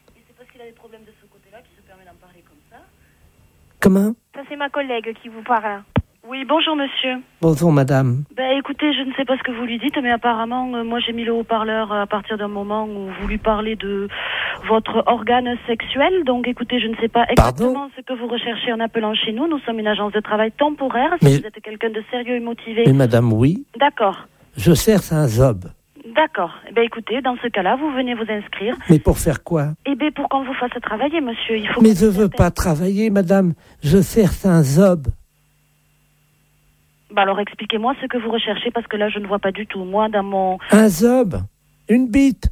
Comment? Ça, c'est ma collègue qui vous parle. Oui, bonjour monsieur. Bonjour madame. Ben écoutez, je ne sais pas ce que vous lui dites, mais apparemment, euh, moi j'ai mis le haut-parleur à partir d'un moment où vous lui parlez de votre organe sexuel. Donc écoutez, je ne sais pas exactement Pardon ce que vous recherchez en appelant chez nous. Nous sommes une agence de travail temporaire. Si Mais- vous êtes quelqu'un de sérieux et motivé. Mais madame, oui. D'accord, Je cherche un job. d'accord. Eh ben écoutez, dans ce cas-là, vous venez vous inscrire. Mais pour faire quoi? Eh ben pour qu'on vous fasse travailler, monsieur, il faut... Mais je veux pas travailler, madame. Je cherche un job. Bah alors expliquez-moi ce que vous recherchez, parce que là je ne vois pas du tout. Moi, dans mon... Un job. Une bite.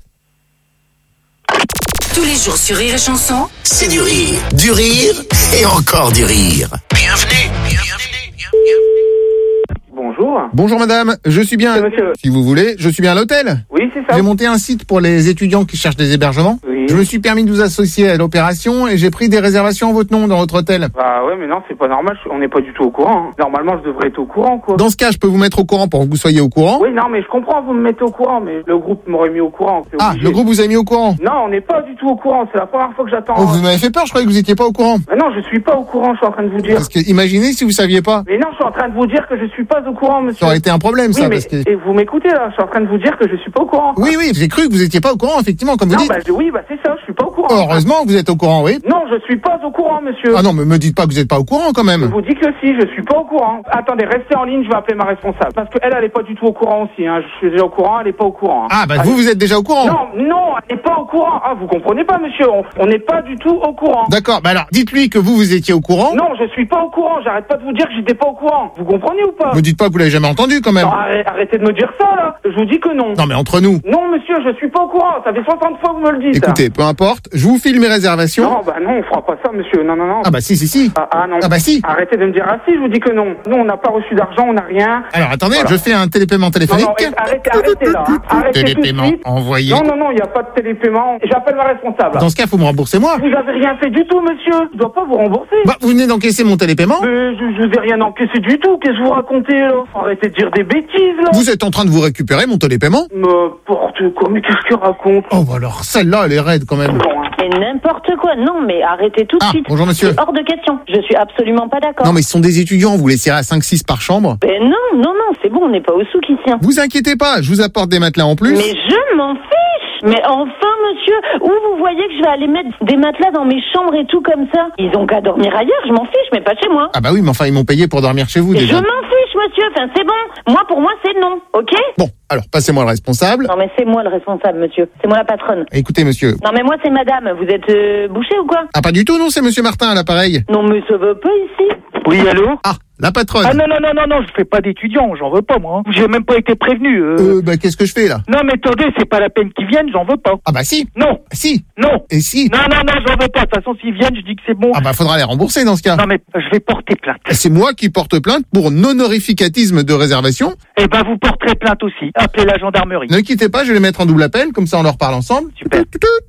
Tous les jours sur Rire et Chanson, C'est du rire, du rire et encore du rire. Bienvenue, bienvenue, bienvenue. Bonjour. Bonjour madame, je suis bien, C'est monsieur. si vous voulez, je suis bien à l'hôtel. Oui, c'est ça. J'ai monté un site pour les étudiants qui cherchent des hébergements. Oui. Je me suis permis de vous associer à l'opération et j'ai pris des réservations en votre nom dans votre hôtel. Bah ouais, mais non, c'est pas normal, je- on n'est pas du tout au courant. hein. Normalement, je devrais être au courant, quoi. Dans ce cas, je peux vous mettre au courant pour que vous soyez au courant. Oui, non, mais je comprends, vous me mettez au courant, mais le groupe m'aurait mis au courant. c'est Ah, obligé. le groupe vous a mis au courant. Non, on n'est pas du tout au courant, c'est la première fois que j'attends. Oh, vous m'avez fait peur, je croyais que vous étiez pas au courant. Mais non, je suis pas au courant, je suis en train de vous dire. Parce que imaginez si vous saviez pas. Mais non, je suis en train de vous dire que je suis pas au courant, monsieur. Ça aurait été un problème, Oui, ça, mais parce que... et vous m'écoutez, là, je suis en train de vous dire que je suis pas au courant. Oui, oui, j'ai cru que vous étiez pas au courant, effectivement, comme vous Non, dites. bah je- oui, bah c'est ça, je suis pas au courant. Heureusement que vous êtes au courant, oui. Non, je suis pas au courant, monsieur. Ah non, mais me dites pas que vous êtes pas au courant, quand Je même. vous dis que si, je suis pas au courant. Attendez, restez en ligne, je vais appeler ma responsable. Parce qu'elle, elle est pas du tout au courant aussi, hein. Je suis déjà au courant, elle est pas au courant. hein. Ah, bah Allez. vous, vous êtes déjà au courant. Non, non, elle n'est pas au courant. Ah, vous comprenez pas, monsieur. On- On n'est pas du tout au courant. D'accord, bah alors, dites-lui que vous, vous étiez au courant. Non, je suis pas au courant. J'arrête pas de vous dire que j'étais pas au courant. Vous comprenez ou pas? Me dites pas que vous l'avez jamais entendu, quand même. Non, arrê- arrêtez de me dire ça, là. Je vous dis que non. Non, mais entre nous. Non, monsieur, je suis pas au courant. Ça fait soixante fois que vous me le dites. Écoutez, peu importe, je vous file mes réservations. Non, bah non, on fera pas ça, monsieur. Non, non, non. Ah bah si, si, si. Ah, ah, non. Ah bah si. Arrêtez de me dire ah si, je vous dis que non. Nous, on n'a pas reçu d'argent, on n'a rien. Alors attendez, Voilà. je fais un télépaiement Non, téléphonique. non, arrêtez, arrêtez là. hein. Arrêtez tout de Télépaiement suite. envoyé. Non, non, non, il n'y a pas de télépaiement. J'appelle ma responsable. Dans ce cas, faut me rembourser moi. Vous avez rien fait du tout, monsieur. Je dois pas vous rembourser. Bah, vous venez d'encaisser mon télépaiement. Mais je, je vous ai rien encaissé du tout. Qu'est-ce que vous racontez, là? Arrêtez de dire des bêtises, là. Vous êtes en train de vous récupérer mon télépaiement. N'importe quoi, mais qu'est-ce qu'il raconte? Oh bah alors, celle-là, elle est raide quand même. Mais n'importe quoi, non, mais arrêtez tout de Ah, suite. bonjour, monsieur. C'est hors de question. Je suis absolument pas d'accord. Non mais ce sont des étudiants, vous les serrez à cinq six par chambre. Mais non, non, non, c'est bon, on n'est pas au souk ici. hein. Vous inquiétez pas, je vous apporte des matelas en plus. Mais je m'en fiche. Mais enfin, monsieur, où vous voyez que je vais aller mettre des matelas dans mes chambres et tout comme ça? Ils ont qu'à dormir ailleurs, je m'en fiche, mais pas chez moi. Ah bah oui, mais enfin ils m'ont payé pour dormir chez vous Mais déjà. je m'en fiche, monsieur, enfin c'est bon. Moi, pour moi, c'est non, ok? Bon, alors passez-moi le responsable. Non, mais c'est moi le responsable, monsieur. C'est moi la patronne. Écoutez monsieur. Non, mais moi, c'est madame. Vous êtes euh, bouché ou quoi? Ah pas du tout, non, c'est monsieur Martin à l'appareil. Non, mais ça va pas ici. Oui, allô? Ah, la patronne. Ah non, non, non, non, non, je fais pas d'étudiant, j'en veux pas, moi. hein. J'ai même pas été prévenu. Euh... Euh, bah qu'est-ce que je fais là? Non, mais attendez, c'est pas la peine qu'ils viennent, j'en veux pas. Ah bah si. Non. Si. Non. Et si. Non, non, non, j'en veux pas. De toute façon, s'ils viennent, je dis que c'est bon. Ah bah faudra les rembourser dans ce cas. Non, mais je vais porter plainte. C'est moi qui porte plainte pour non-orificatisme de réservation. Eh ben, vous porterez plainte aussi. Appelez la gendarmerie. Ne quittez pas, je vais les mettre en double appel, comme ça on leur parle ensemble. Super.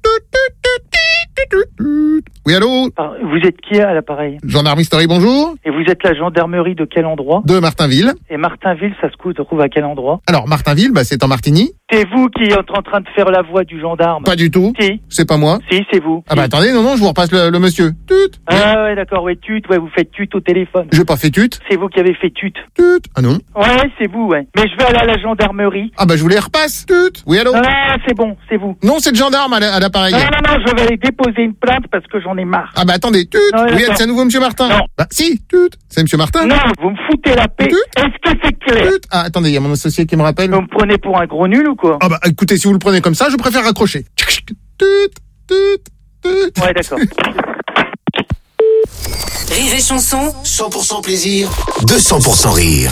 Oui, allô? Ah, vous êtes qui à l'appareil? Gendarme Story, bonjour. Et vous êtes la gendarmerie de quel endroit? De Martinville. Et Martinville, ça se trouve à quel endroit? Alors, Martinville, bah, c'est en Martigny. C'est vous qui êtes en train de faire la voix du gendarme. Pas du tout. Si. C'est pas moi. Si, c'est vous. Ah bah attendez, non, non, je vous repasse le, le monsieur. Tut. Ah ouais, d'accord, ouais, tut, ouais, vous faites tut au téléphone. J'ai pas fait tut. C'est vous qui avez fait tut. Tut. Ah non. Ouais, c'est vous, ouais. Mais je vais aller à la gendarmerie. Ah bah je vous les repasse. Tut. Oui, allô. Ah, c'est bon, c'est vous. Non, c'est le gendarme à, la- à l'appareil. Non, non, non, je vais aller déposer une plainte parce que j'en ai marre. Ah bah attendez, tut. Ouais, oui, d'accord. c'est à nouveau monsieur Martin. Non. Bah si, tut. C'est monsieur Martin. Non, vous me foutez la paix. Tut. Est-ce que c'est clair? Tut. Ah attendez, il y a mon associé qui me rappelle. Vous me prenez pour un gros nul ou quoi? Ah bah écoutez, si vous le prenez comme ça, je préfère raccrocher. Tut. Tut. Tut. Ouais, d'accord. Rire et chanson, cent pour cent plaisir, deux cents pour cent rire.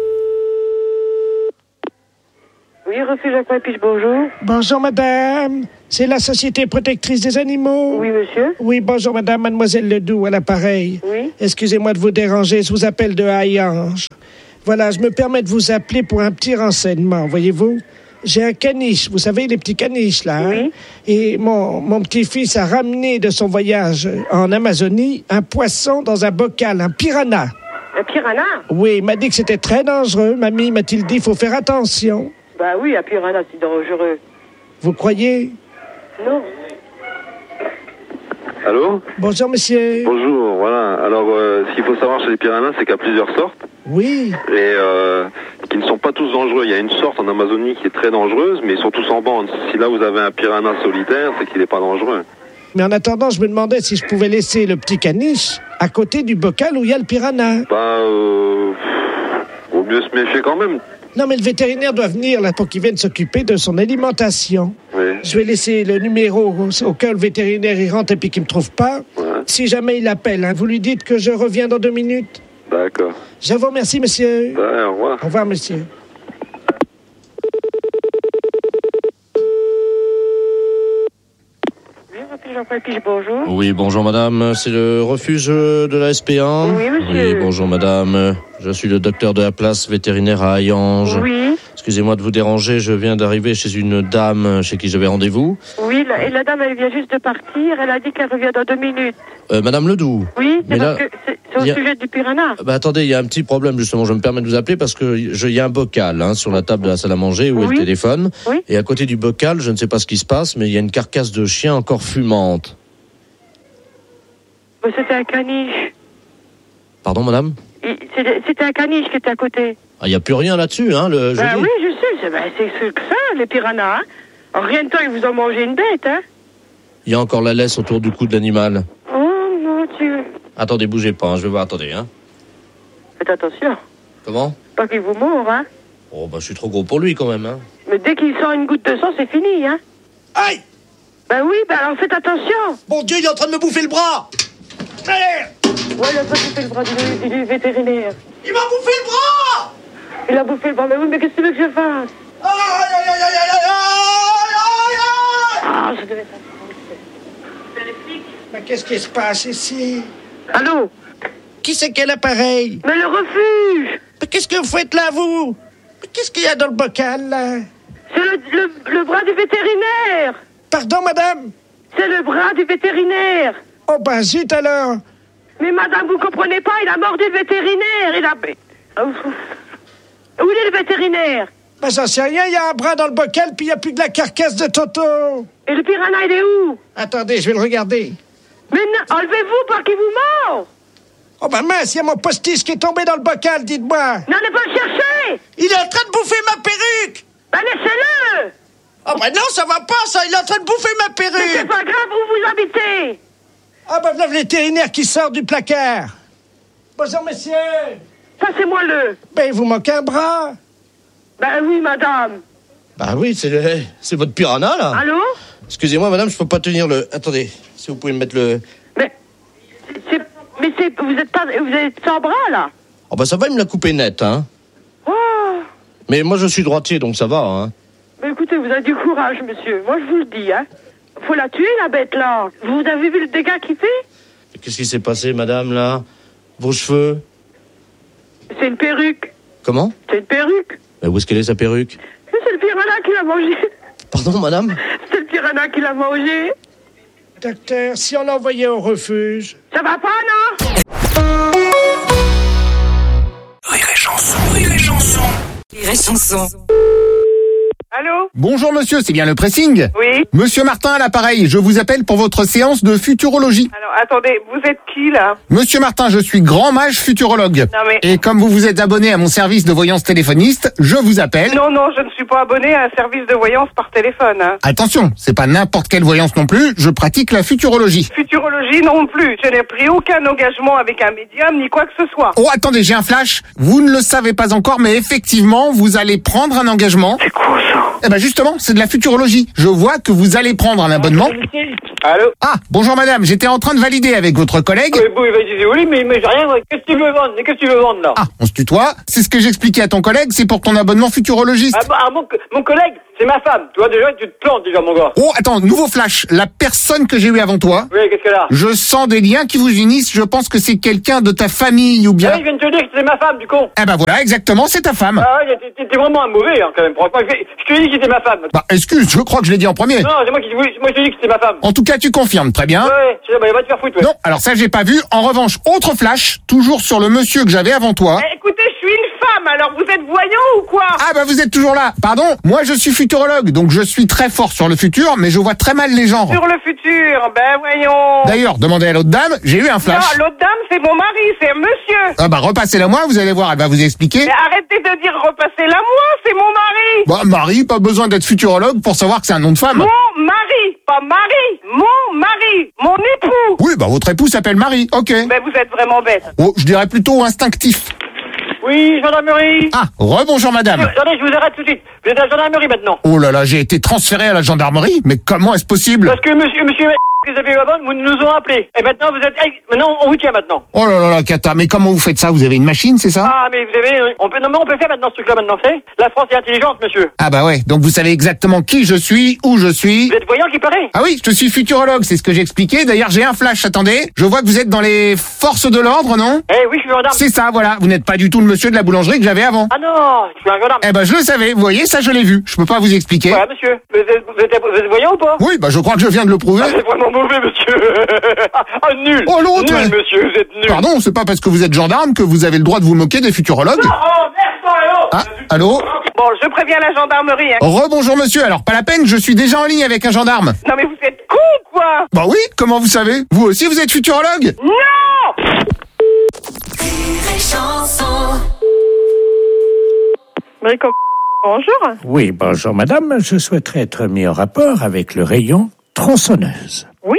Oui, refuge Aquapiche, bonjour. Bonjour madame, c'est la Société protectrice des animaux. Oui, monsieur. Oui, bonjour madame, mademoiselle Ledoux à l'appareil. Oui. Excusez-moi de vous déranger, je vous appelle de Hayange. Voilà, je me permets de vous appeler pour un petit renseignement, voyez-vous. J'ai un caniche, vous savez, les petits caniches là. Hein? Oui. Et mon, mon petit-fils a ramené de son voyage en Amazonie un poisson dans un bocal, un piranha. Un piranha? Oui, il m'a dit que c'était très dangereux. Mamie m'a-t-il dit, il faut faire attention. Bah oui, un piranha, c'est dangereux. Vous croyez? Non. Allô? Bonjour monsieur. Bonjour, voilà. Alors, euh, ce qu'il faut savoir chez les piranhas, c'est qu'il y a plusieurs sortes. Oui. Et euh, qui ne sont pas tous dangereux. Il y a une sorte en Amazonie qui est très dangereuse, mais ils sont tous en bande. Si là vous avez un piranha solitaire, c'est qu'il n'est pas dangereux. Mais en attendant, je me demandais si je pouvais laisser le petit caniche à côté du bocal où il y a le piranha. Bah, euh, vaut mieux se méfier quand même. Non, mais le vétérinaire doit venir là pour qu'il vienne s'occuper de son alimentation. Oui. Je vais laisser le numéro au, au cas où le vétérinaire y rentre et puis qu'il me trouve pas. Ouais. Si jamais il appelle, hein, vous lui dites que je reviens dans deux minutes. D'accord. Je vous remercie, monsieur. Ouais, au revoir. Au revoir, monsieur. Oui, refuge Aquapiche, bonjour. Oui, bonjour madame, c'est le refuge de la S P un. Oui, monsieur. Oui, bonjour madame, je suis le docteur de la place vétérinaire à Hayange. Oui. Excusez-moi de vous déranger, je viens d'arriver chez une dame chez qui j'avais rendez-vous. Oui, la, et la dame, elle vient juste de partir. Elle a dit qu'elle revient dans deux minutes. Euh, madame Ledoux. Oui, c'est Mais parce là, que c'est, c'est au y a- sujet du piranha. Bah attendez, il y a un petit problème justement, je me permets de vous appeler parce que il y a un bocal hein, sur la table de la salle à manger où est Oui. le téléphone. Oui. Et à côté du bocal, je ne sais pas ce qui se passe, mais il y a une carcasse de chien encore fumante. Mais c'était un caniche. Pardon madame? Il- C'était, c'était un caniche qui était à côté. Ah, il n'y a plus rien là-dessus, hein, le Ben jeudi. oui, je sais. C'est, ben, c'est ce que ça, les piranhas. Hein. En rien de temps, ils vous ont mangé une bête, hein. Il y a encore la laisse autour du cou de l'animal. Oh, mon Dieu. Attendez, bougez pas, hein, je vais voir, attendez. Hein. Faites attention. Comment? Pas qu'il vous mord, hein. Oh, bah je suis trop gros pour lui quand même. Hein. Mais dès qu'il sort une goutte de sang, c'est fini, hein. Aïe! Ben oui, ben alors faites attention. Mon Dieu, il est en train de me bouffer le bras! Allez! Ouais, il a pas bouffé le bras du, du, du vétérinaire. Il m'a bouffé le bras! Il a bouffé le bras. Mais oui, mais qu'est-ce que tu veux que je fasse? Aïe, aïe, aïe, aïe, aïe, aïe, aïe! Ah, je devais faire Mais qu'est-ce qui se passe ici? Allô? Qui c'est quel appareil? Mais le refuge! Mais qu'est-ce que vous faites là, vous? Mais qu'est-ce qu'il y a dans le bocal, là? C'est le, le, le bras du vétérinaire! Pardon, madame? C'est le bras du vétérinaire! Oh, ben zut alors! Mais madame, vous comprenez pas, il a mordu le vétérinaire! Il a... Où il est le vétérinaire? Ben j'en sais rien, il y a un bras dans le bocal, puis il n'y a plus que la carcasse de Toto! Et le piranha, il est où? Attendez, je vais le regarder. Mais non, enlevez-vous pour qu'il vous mord! Oh, ben mince, il y a mon postiche qui est tombé dans le bocal, dites-moi! N'allez pas le chercher! Il est en train de bouffer ma perruque! Ben laissez-le! Oh, ben non, ça va pas, ça! Il est en train de bouffer ma perruque! Mais c'est pas grave, où vous habitez? Ah, ben voilà le vétérinaire qui sort du placard! Bonjour, monsieur! Passez-moi-le! Ben, il vous manque un bras! Ben oui, madame! Bah oui, c'est le... c'est votre piranha, là. Allô? Excusez-moi, madame, je peux pas tenir le... Attendez, si vous pouvez me mettre le... Mais... C'est... Mais c'est... Vous êtes pas... Vous êtes sans bras, là? Oh bah ça va, il me l'a coupé net, hein. Oh! Mais moi, je suis droitier, donc ça va, hein. Mais écoutez, vous avez du courage, monsieur. Moi, je vous le dis, hein. Faut la tuer, la bête, là. Vous avez vu le dégât qu'il fait? Qu'est-ce qui s'est passé, madame, là? Vos cheveux? C'est une perruque. Comment? C'est une perruque. Mais où est-ce qu'elle est, sa perruque? C'est le piranha qui l'a mangé. Pardon, madame? C'est le piranha qui l'a mangé. Docteur, si on l'envoyait au refuge... Ça va pas, non? Rire et chanson, rire et chanson. Rire et chanson. Allô? Bonjour monsieur, c'est bien le pressing? Oui. Monsieur Martin à l'appareil, je vous appelle pour votre séance de futurologie. Alors, attendez, vous êtes qui, là? Monsieur Martin, je suis grand mage futurologue. Non, mais... Et comme vous vous êtes abonné à mon service de voyance téléphoniste, je vous appelle... Non, non, je ne suis pas abonné à un service de voyance par téléphone. Hein. Attention, c'est pas n'importe quelle voyance non plus, je pratique la futurologie. Futurologie non plus, je n'ai pris aucun engagement avec un médium ni quoi que ce soit. Oh, attendez, j'ai un flash. Vous ne le savez pas encore, mais effectivement, vous allez prendre un engagement. C'est quoi ça? Eh ben justement, c'est de la futurologie. Je vois que vous allez prendre un abonnement. Allô? Ah, bonjour madame, j'étais en train de valider avec votre collègue. Oui, oui, oui, oui, mais, mais j'ai rien. Qu'est-ce que tu veux vendre? Qu'est-ce que tu veux vendre là? Ah, on se tutoie. C'est ce que j'expliquais à ton collègue, c'est pour ton abonnement futurologiste. Ah, bah, ah, mon, mon collègue, c'est ma femme. Tu vois déjà, tu te plantes déjà, mon gars. Oh, attends, nouveau flash. La personne que j'ai eue avant toi. Oui, qu'est-ce qu'elle a? Je sens des liens qui vous unissent. Je pense que c'est quelqu'un de ta famille ou bien. Ah, je viens de te dire que c'est ma femme, du con. Eh ben voilà, exactement, c'est ta femme. Ah, ouais, t'es, t'es vraiment un mauvais, hein, quand même. Je te dis que c'était ma femme. Bah, excuse, je crois que je l'ai dit en premier. Non, c'est moi qui, moi, je te dis que c'était ma femme. En tout cas, tu confirmes, très bien. Ouais, je sais, bah, va te faire foutre, ouais. Non, alors ça, j'ai pas vu. En revanche, autre flash, toujours sur le monsieur que j'avais avant toi. Eh, écoutez, je suis une femme, alors vous êtes voyant ou quoi? Ah bah vous êtes toujours là. Pardon, moi je suis futurologue, donc je suis très fort sur le futur, mais je vois très mal les genres. Sur le futur, ben voyons. D'ailleurs, demandez à l'autre dame, j'ai eu un flash. Non, l'autre dame, c'est mon mari, c'est un monsieur. Ah bah repassez-la moi, vous allez voir, elle va vous expliquer. Mais arrêtez de dire repassez-la moi, c'est mon mari. Bah Marie, pas besoin d'être futurologue pour savoir que c'est un nom de femme. Mon mari, pas Marie, mon mari, mon époux. Oui, bah votre époux s'appelle Marie, ok. Ben vous êtes vraiment bête. Oh, je dirais plutôt instinctif. Oui, gendarmerie. Ah, rebonjour madame. Attendez, je vous arrête tout de suite. Vous êtes à la gendarmerie maintenant. Oh là là, j'ai été transféré à la gendarmerie, mais comment est-ce possible? Parce que monsieur, monsieur, que vous avez eu avant, vous nous ont appelés. Et maintenant, vous êtes, maintenant, on vous tient maintenant. Oh là là là, Kata, mais comment vous faites ça? Vous avez une machine, c'est ça? Ah, mais vous avez, on peut, non, mais on peut faire maintenant ce truc-là maintenant, c'est? La France est intelligente, monsieur. Ah bah ouais, donc vous savez exactement qui je suis, où je suis. Vous êtes voyant qui paraît? Ah oui, je suis futurologue, c'est ce que j'expliquais. D'ailleurs, j'ai un flash, attendez. Je vois que vous êtes dans les forces de l'ordre, non? Eh oui, je suis gendarme. C'est ça, voilà. Vous n'êtes pas du tout le monsieur de la boulangerie que j'avais avant. Ah non, je suis un gendarme. Eh ben, je le savais. Vous voyez, ça, je l'ai vu. Je peux pas vous expliquer. Ouais, monsieur. Vous êtes, vous êtes, vous êtes voyant ou pas? Oui, bah, je crois que je viens de le prouver. Ah, c'est vraiment mauvais, monsieur. Ah, nul. Oh, l'autre. Nul, monsieur, vous êtes nul. Pardon, c'est pas parce que vous êtes gendarme que vous avez le droit de vous moquer des futurologues. Non, oh, merde, ah, allô? Bon, je préviens la gendarmerie, hein. Rebonjour, monsieur. Alors, pas la peine, je suis déjà en ligne avec un gendarme. Non, mais vous êtes con, quoi? Bah oui, comment vous savez? Vous aussi, vous êtes futurologue? Non! Brico, bonjour. Oui, bonjour madame. Je souhaiterais être mis en rapport avec le rayon tronçonneuse. Oui.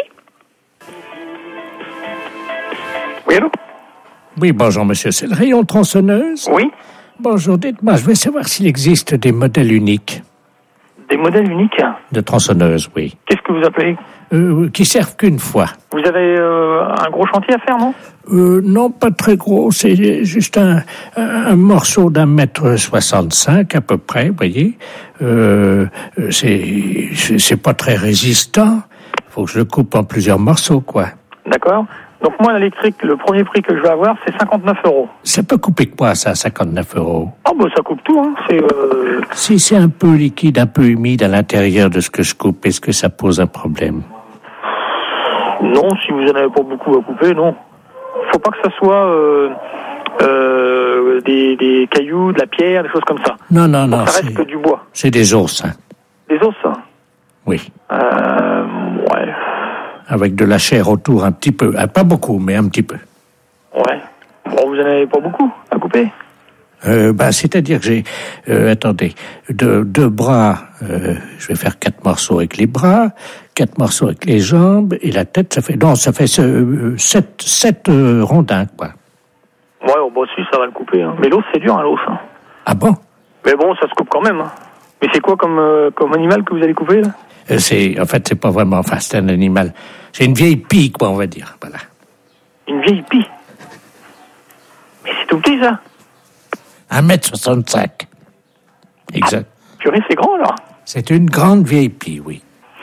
Oui, allô? Oui, bonjour monsieur. C'est le rayon tronçonneuse? Oui. Bonjour, dites-moi, je voulais savoir s'il existe des modèles uniques. Des modèles uniques? De tronçonneuse, oui. Qu'est-ce que vous appelez? Euh, qui servent qu'une fois. Vous avez euh, un gros chantier à faire, non? Euh, non, pas très gros. C'est juste un, un morceau d'un mètre soixante-cinq à peu près, vous voyez. Euh, c'est, c'est pas très résistant. Faut que je le coupe en plusieurs morceaux, quoi. D'accord. Donc moi, l'électrique, le premier prix que je vais avoir, c'est cinquante-neuf euros. Ça peut couper quoi, ça, cinquante-neuf euros? Ah bah ça coupe tout, hein. C'est... Euh... Si c'est un peu liquide, un peu humide à l'intérieur de ce que je coupe, est-ce que ça pose un problème? Non, si vous en avez pas beaucoup à couper, non. Faut pas que ça soit euh, euh, des, des cailloux, de la pierre, des choses comme ça. Non, non, non. Ça reste que du bois. C'est des os, hein. Des os, hein? Oui. Euh, ouais. Avec de la chair autour, un petit peu. Ah, pas beaucoup, mais un petit peu. Ouais. Bon, vous en avez pas beaucoup à couper? Euh, bah, c'est-à-dire que j'ai, euh, attendez, deux, deux bras, euh, je vais faire quatre morceaux avec les bras, quatre morceaux avec les jambes, et la tête, ça fait, non, ça fait euh, sept, sept euh, rondins, quoi. Ouais, oh, bah si, ça va le couper, hein. Mais l'os, c'est dur, hein, l'os, hein. Ah bon? Mais bon, ça se coupe quand même, hein. Mais c'est quoi comme, euh, comme animal que vous allez couper, là? Euh, c'est, en fait, c'est pas vraiment, enfin, c'est un animal, c'est une vieille pie, quoi, on va dire, voilà. Une vieille pie? Mais c'est tout petit, ça? un mètre soixante-cinq. Exact. Ah, purée, c'est grand, alors? C'est une grande vieille pie, oui.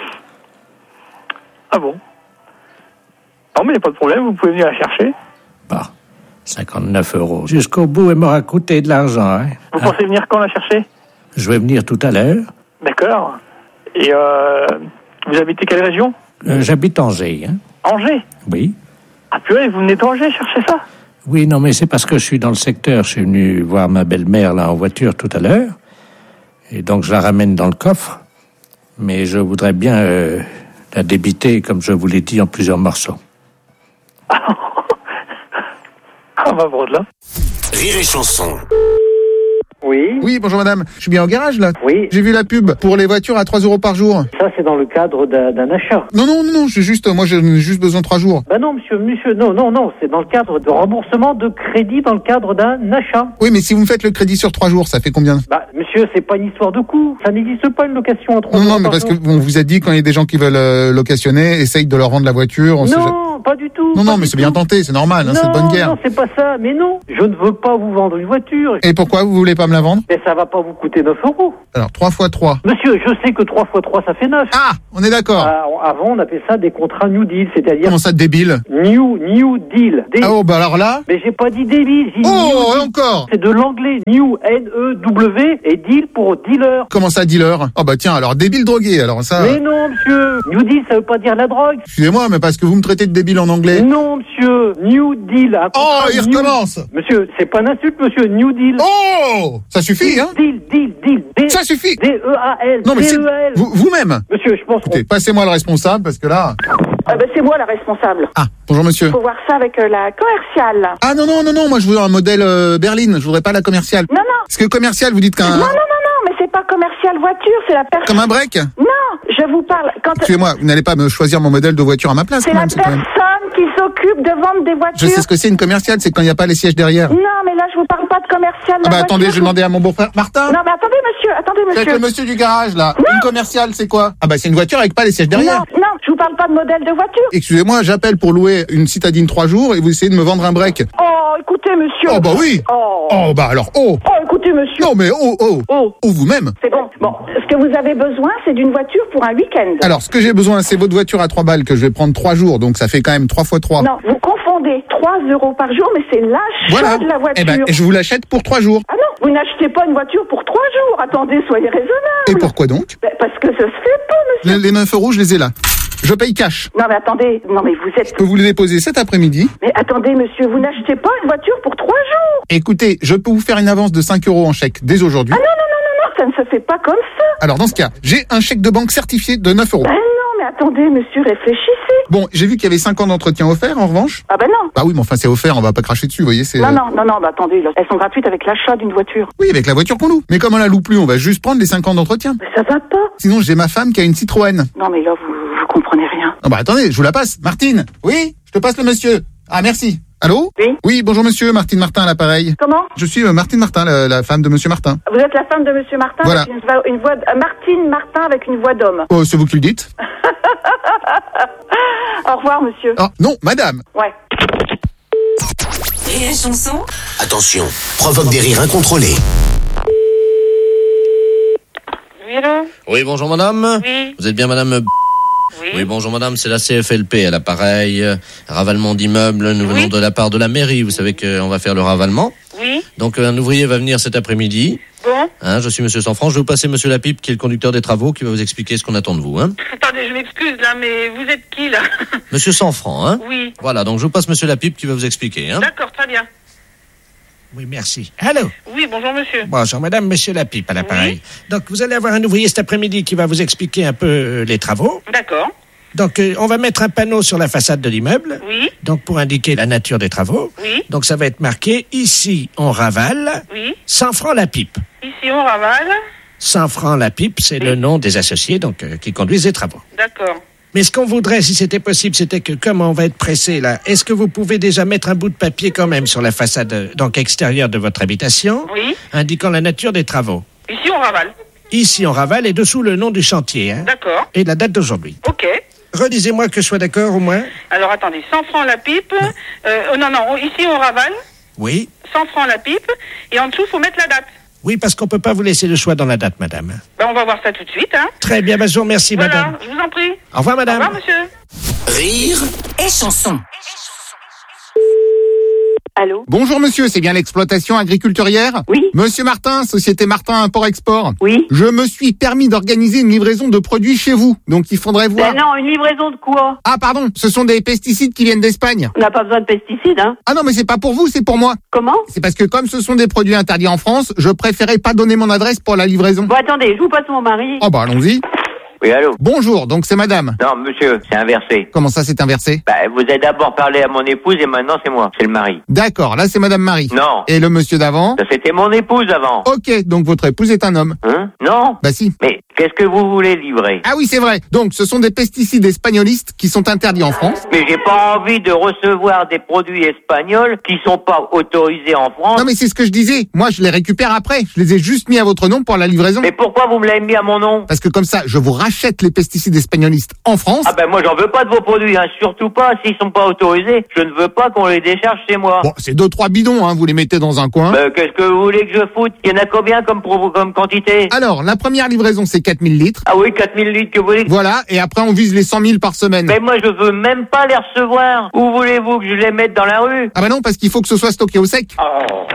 Ah bon? Non, mais il n'y a pas de problème, vous pouvez venir la chercher. Bah, cinquante-neuf euros. Jusqu'au bout, elle m'aura coûté de l'argent, hein. Vous hein? pensez venir quand la chercher? Je vais venir tout à l'heure. D'accord. Et euh, vous habitez quelle région? euh, J'habite Angers, hein. Angers? Oui. Ah purée, vous venez d'Angers chercher ça? Oui, non, mais c'est parce que je suis dans le secteur. Je suis venu voir ma belle-mère, là, en voiture, tout à l'heure. Et donc je la ramène dans le coffre, mais je voudrais bien euh, la débiter, comme je vous l'ai dit, en plusieurs morceaux. Ah bah bon, là. Rire et chanson. Oui. Oui, bonjour madame. Je suis bien au garage là. Oui. J'ai vu la pub pour les voitures à trois euros par jour. Ça, c'est dans le cadre d'un, d'un achat. Non, non, non, non, j'ai juste, moi j'ai juste besoin de trois jours. Bah non, monsieur, monsieur, non, non, non, c'est dans le cadre de remboursement de crédit dans le cadre d'un achat. Oui, mais si vous me faites le crédit sur trois jours, ça fait combien? Bah, monsieur, c'est pas une histoire de coût. Ça n'existe pas une location à trois jours. Non, non, mais parce que on vous a dit quand il y a des gens qui veulent euh, locationner, essaye de leur rendre la voiture. On non, sait... pas du tout. Non, non, mais c'est bien tenté, c'est normal, hein, c'est de bonne guerre. Non, c'est pas ça, mais non. Je ne veux pas vous vendre une voiture. Et pourquoi vous voulez pas me la vendre? Mais ça va pas vous coûter neuf euros. Alors, trois fois trois. Monsieur, je sais que trois fois trois, ça fait neuf. Ah, on est d'accord. Euh, avant, on appelait ça des contrats New Deal, c'est-à-dire... Comment ça, débile? New, New Deal. Des... Ah oh, bah alors là... Mais j'ai pas dit débile, j'ai dit Oh, encore. C'est de l'anglais, New, N E W, et Deal pour dealer. Comment ça, dealer? Oh bah tiens, alors débile drogué, alors ça... Mais non, monsieur. New Deal, ça veut pas dire la drogue. Excusez-moi, mais parce que vous me traitez de débile en anglais. Non, monsieur. New Deal. Oh, il new... recommence. Monsieur, c'est pas une insulte, monsieur. New Deal. Oh, ça suffit, hein. Deal, deal, deal. D- ça suffit. D E A L. Non, mais D c'est... E A L. Vous, vous-même. Monsieur, je pense... Écoutez, passez-moi le responsable, parce que là... Ah ben c'est moi la responsable. Ah, bonjour monsieur. Il faut voir ça avec euh, la commerciale. Ah non, non, non, non, moi je veux un modèle euh, berline, je voudrais pas la commerciale. Non, non. Parce que commercial, vous dites qu'un... Non, non, non, non, mais c'est pas commercial voiture, c'est la personne... Comme un break? Non, je vous parle... Quand... Excusez-moi, vous n'allez pas me choisir mon modèle de voiture à ma place, c'est quand la même, c'est personne quand même... qui s'occupe de vendre des voitures. Je sais ce que c'est une commerciale, c'est quand il n'y a pas les sièges derrière. Non, mais là je vous parle pas de commercial. Ah bah attendez, je vais demander à mon beau-frère. Martin? Non, mais attendez monsieur, attendez monsieur. C'est avec le monsieur du garage, là. Non. Une commerciale, c'est quoi? Ah bah c'est une voiture avec pas les sièges derrière. Non, non, je vous parle pas de modèle de voiture. Excusez-moi, j'appelle pour louer une citadine trois jours et vous essayez de me vendre un break. Oh, écoutez monsieur. Oh bah oui. Oh. Oh bah alors, oh. Oh, écoutez monsieur. Non mais oh, oh. Oh. Oh vous-même. C'est bon. Bon, ce que vous avez besoin, c'est d'une voiture pour un week-end. Alors, ce que j'ai besoin, c'est votre voiture à trois balles que je vais prendre trois jours, donc ça fait quand même trois fois trois. Non, vous confondez trois euros par jour, mais c'est l'achat voilà. de la voiture. Eh ben, je vous l'achète pour trois jours. Ah non, vous n'achetez pas une voiture pour trois jours. Attendez, soyez raisonnable. Et pourquoi donc? Ben, parce que ça se fait pas, monsieur. Les, les neuf euros, je les ai là. Je paye cash. Non mais attendez, non mais vous êtes... Je peux vous les déposer cet après-midi. Mais attendez monsieur, vous n'achetez pas une voiture pour trois jours. Écoutez, je peux vous faire une avance de cinq euros en chèque dès aujourd'hui. Ah non, non, non, non, non, ça ne se fait pas comme ça. Alors dans ce cas, j'ai un chèque de banque certifié de neuf euros. Ben non, mais attendez monsieur, réfléchissez. Bon, j'ai vu qu'il y avait cinq ans d'entretien offert en revanche. Ah ben non. Bah oui, mais enfin c'est offert, on va pas cracher dessus, vous voyez, c'est... Non, non, non, non, bah attendez, là, elles sont gratuites avec l'achat d'une voiture. Oui, avec la voiture qu'on loue. Mais comme on la loue plus, on va juste prendre les cinq ans d'entretien. Mais ça va pas. Sinon, j'ai ma femme qui a une Citroën. Non mais là, vous, vous comprenez rien. Non bah attendez, je vous la passe. Martine. Oui, je te passe le monsieur. Ah merci. Allô? Oui. Oui, bonjour monsieur, Martine Martin à l'appareil. Comment? Je suis euh, Martine Martin, la, la femme de monsieur Martin. Vous êtes la femme de monsieur Martin voilà. avec une voix, une voix euh, Martine Martin avec une voix d'homme. Oh, c'est vous qui le dites. Au revoir monsieur. Oh, non, madame. Ouais. Rire et chanson. Attention, provoque des rires incontrôlés. Oui, allô? Oui, bonjour madame. Oui. Vous êtes bien madame... Oui. Oui, bonjour madame, c'est la C F L P à l'appareil, euh, ravalement d'immeubles, nous venons oui. de la part de la mairie, vous savez qu'on va faire le ravalement. Oui. Donc un ouvrier va venir cet après-midi. Bon. Hein, je suis monsieur Sanfranc, je vais vous passer monsieur Lapipe qui est le conducteur des travaux qui va vous expliquer ce qu'on attend de vous. Hein. Attendez, je m'excuse là, mais vous êtes qui là? Monsieur Sanfranc, hein. Oui. Voilà, donc je vous passe monsieur Lapipe qui va vous expliquer. Hein. D'accord, très bien. Oui, merci. Allô? Oui, bonjour monsieur. Bonjour madame, monsieur Lapipe à l'appareil. Oui. Donc vous allez avoir un ouvrier cet après-midi qui va vous expliquer un peu euh, les travaux. D'accord. Donc euh, on va mettre un panneau sur la façade de l'immeuble. Oui. Donc pour indiquer la nature des travaux. Oui. Donc ça va être marqué ici on ravale. Oui. cent francs la pipe. Ici on ravale. cent francs la pipe, c'est oui. le nom des associés donc euh, qui conduisent les travaux. D'accord. Mais ce qu'on voudrait, si c'était possible, c'était que, comme on va être pressé là, est-ce que vous pouvez déjà mettre un bout de papier quand même sur la façade, donc extérieure de votre habitation, oui. indiquant la nature des travaux? Ici on ravale. Ici on ravale et dessous le nom du chantier. Hein, d'accord. Et la date d'aujourd'hui. Ok. Redisez-moi que je sois d'accord au moins. Alors attendez, cent francs la pipe. Non. Euh, oh, non, non, ici on ravale. Oui. cent francs la pipe. Et en dessous, il faut mettre la date. Oui, parce qu'on peut pas vous laisser le choix dans la date, madame. Ben, on va voir ça tout de suite, hein. Très bien, ben, je vous remercie, voilà, madame. Je vous en prie. Au revoir, madame. Au revoir, monsieur. Rire et chanson. Allô? Bonjour monsieur, c'est bien l'exploitation agriculturière? Oui. Monsieur Martin, Société Martin Import-Export. Oui. Je me suis permis d'organiser une livraison de produits chez vous, donc il faudrait voir... Ben non, une livraison de quoi? Ah pardon, ce sont des pesticides qui viennent d'Espagne. On n'a pas besoin de pesticides, hein. Ah non, mais c'est pas pour vous, c'est pour moi. Comment? C'est parce que comme ce sont des produits interdits en France, je préférais pas donner mon adresse pour la livraison. Bon, attendez, je vous passe mon mari. Oh bah allons-y. Oui, allô? Bonjour, donc c'est madame. Non, monsieur, c'est inversé. Comment ça, c'est inversé? Bah, vous avez d'abord parlé à mon épouse et maintenant c'est moi, c'est le mari. D'accord, là c'est madame Marie. Non. Et le monsieur d'avant? Ça, c'était mon épouse avant. Ok, donc votre épouse est un homme. Hein? Non. Bah si. Mais qu'est-ce que vous voulez livrer? Ah oui, c'est vrai. Donc ce sont des pesticides espagnolistes qui sont interdits en France. Mais j'ai pas envie de recevoir des produits espagnols qui sont pas autorisés en France. Non mais c'est ce que je disais. Moi je les récupère après. Je les ai juste mis à votre nom pour la livraison. Mais pourquoi vous me l'avez mis à mon nom? Parce que comme ça, je vous rachète les pesticides espagnolistes en France. Ah ben moi j'en veux pas de vos produits, hein. Surtout pas s'ils sont pas autorisés. Je ne veux pas qu'on les décharge chez moi. Bon, c'est deux trois bidons, hein. Vous les mettez dans un coin. Ben, qu'est-ce que vous voulez que je foute? Il y en a combien comme, pro- comme quantité? Alors, la première livraison, c'est quatre mille litres. Ah oui, quatre mille litres que vous voulez. Voilà, et après on vise les cent mille par semaine. Mais moi je veux même pas les recevoir. Où voulez-vous que je les mette dans la rue? Ah bah non, parce qu'il faut que ce soit stocké au sec. Oh.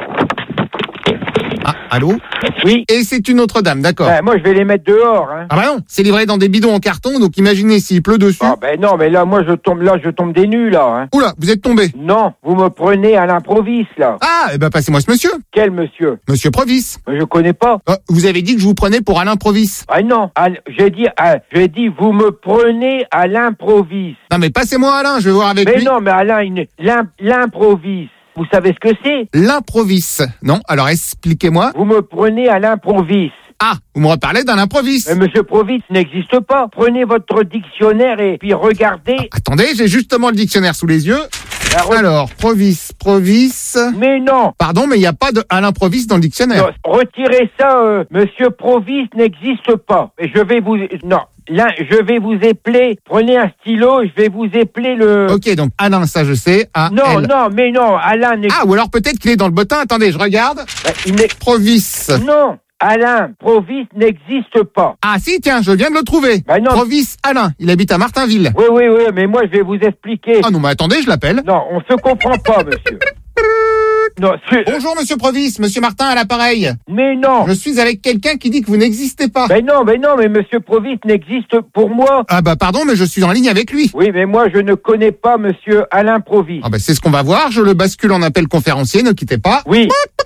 Ah, allô? Oui. Et c'est une autre dame, d'accord. Ben, moi, je vais les mettre dehors. Hein. Ah bah non, c'est livré dans des bidons en carton, donc imaginez s'il pleut dessus. Ah ben non, mais là, moi, je tombe là, je tombe des nues, là. Hein. Oula, vous êtes tombé. Non, vous me prenez à l'improviste, là. Ah, eh ben passez-moi ce monsieur. Quel monsieur? Monsieur Provis. Je connais pas. Oh, vous avez dit que je vous prenais pour Alain Provis. Ah non, à, j'ai dit, à, j'ai dit, vous me prenez à l'improviste. Non mais passez-moi Alain, je vais voir avec mais lui. Mais non, mais Alain, il, l'im, l'improviste. Vous savez ce que c'est? L'improviste. Non, alors expliquez-moi. Vous me prenez à l'improviste. Ah, vous me reparlez d'un improviste. Mais Monsieur Provis n'existe pas. Prenez votre dictionnaire et puis regardez. Ah, attendez, j'ai justement le dictionnaire sous les yeux. Alors, Alors Provis, Provis. Mais non. Pardon, mais il n'y a pas de Alain Provis dans le dictionnaire. Non, retirez ça, euh, Monsieur Provis n'existe pas. Et je vais vous... Non. Là, je vais vous épeler. Prenez un stylo, je vais vous épeler le... Ok, donc Alain, ça je sais. A non, L. non, mais non, Alain... Ah, ou alors peut-être qu'il est dans le bottin. Attendez, je regarde. Bah, il n'est... Provis. Non, Alain Provis n'existe pas. Ah si, tiens, je viens de le trouver. Bah, non. Provis Alain, il habite à Martinville. Oui, oui, oui, mais moi je vais vous expliquer. Ah non, mais attendez, je l'appelle. Non, on se comprend pas, monsieur. Non, bonjour monsieur Provis, monsieur Martin à l'appareil. Mais non. Je suis avec quelqu'un qui dit que vous n'existez pas. Mais non, mais non, mais monsieur Provis n'existe pour moi. Ah bah pardon, mais je suis en ligne avec lui. Oui, mais moi je ne connais pas monsieur Alain Provis. Ah bah c'est ce qu'on va voir, je le bascule en appel conférencier, ne quittez pas. Oui.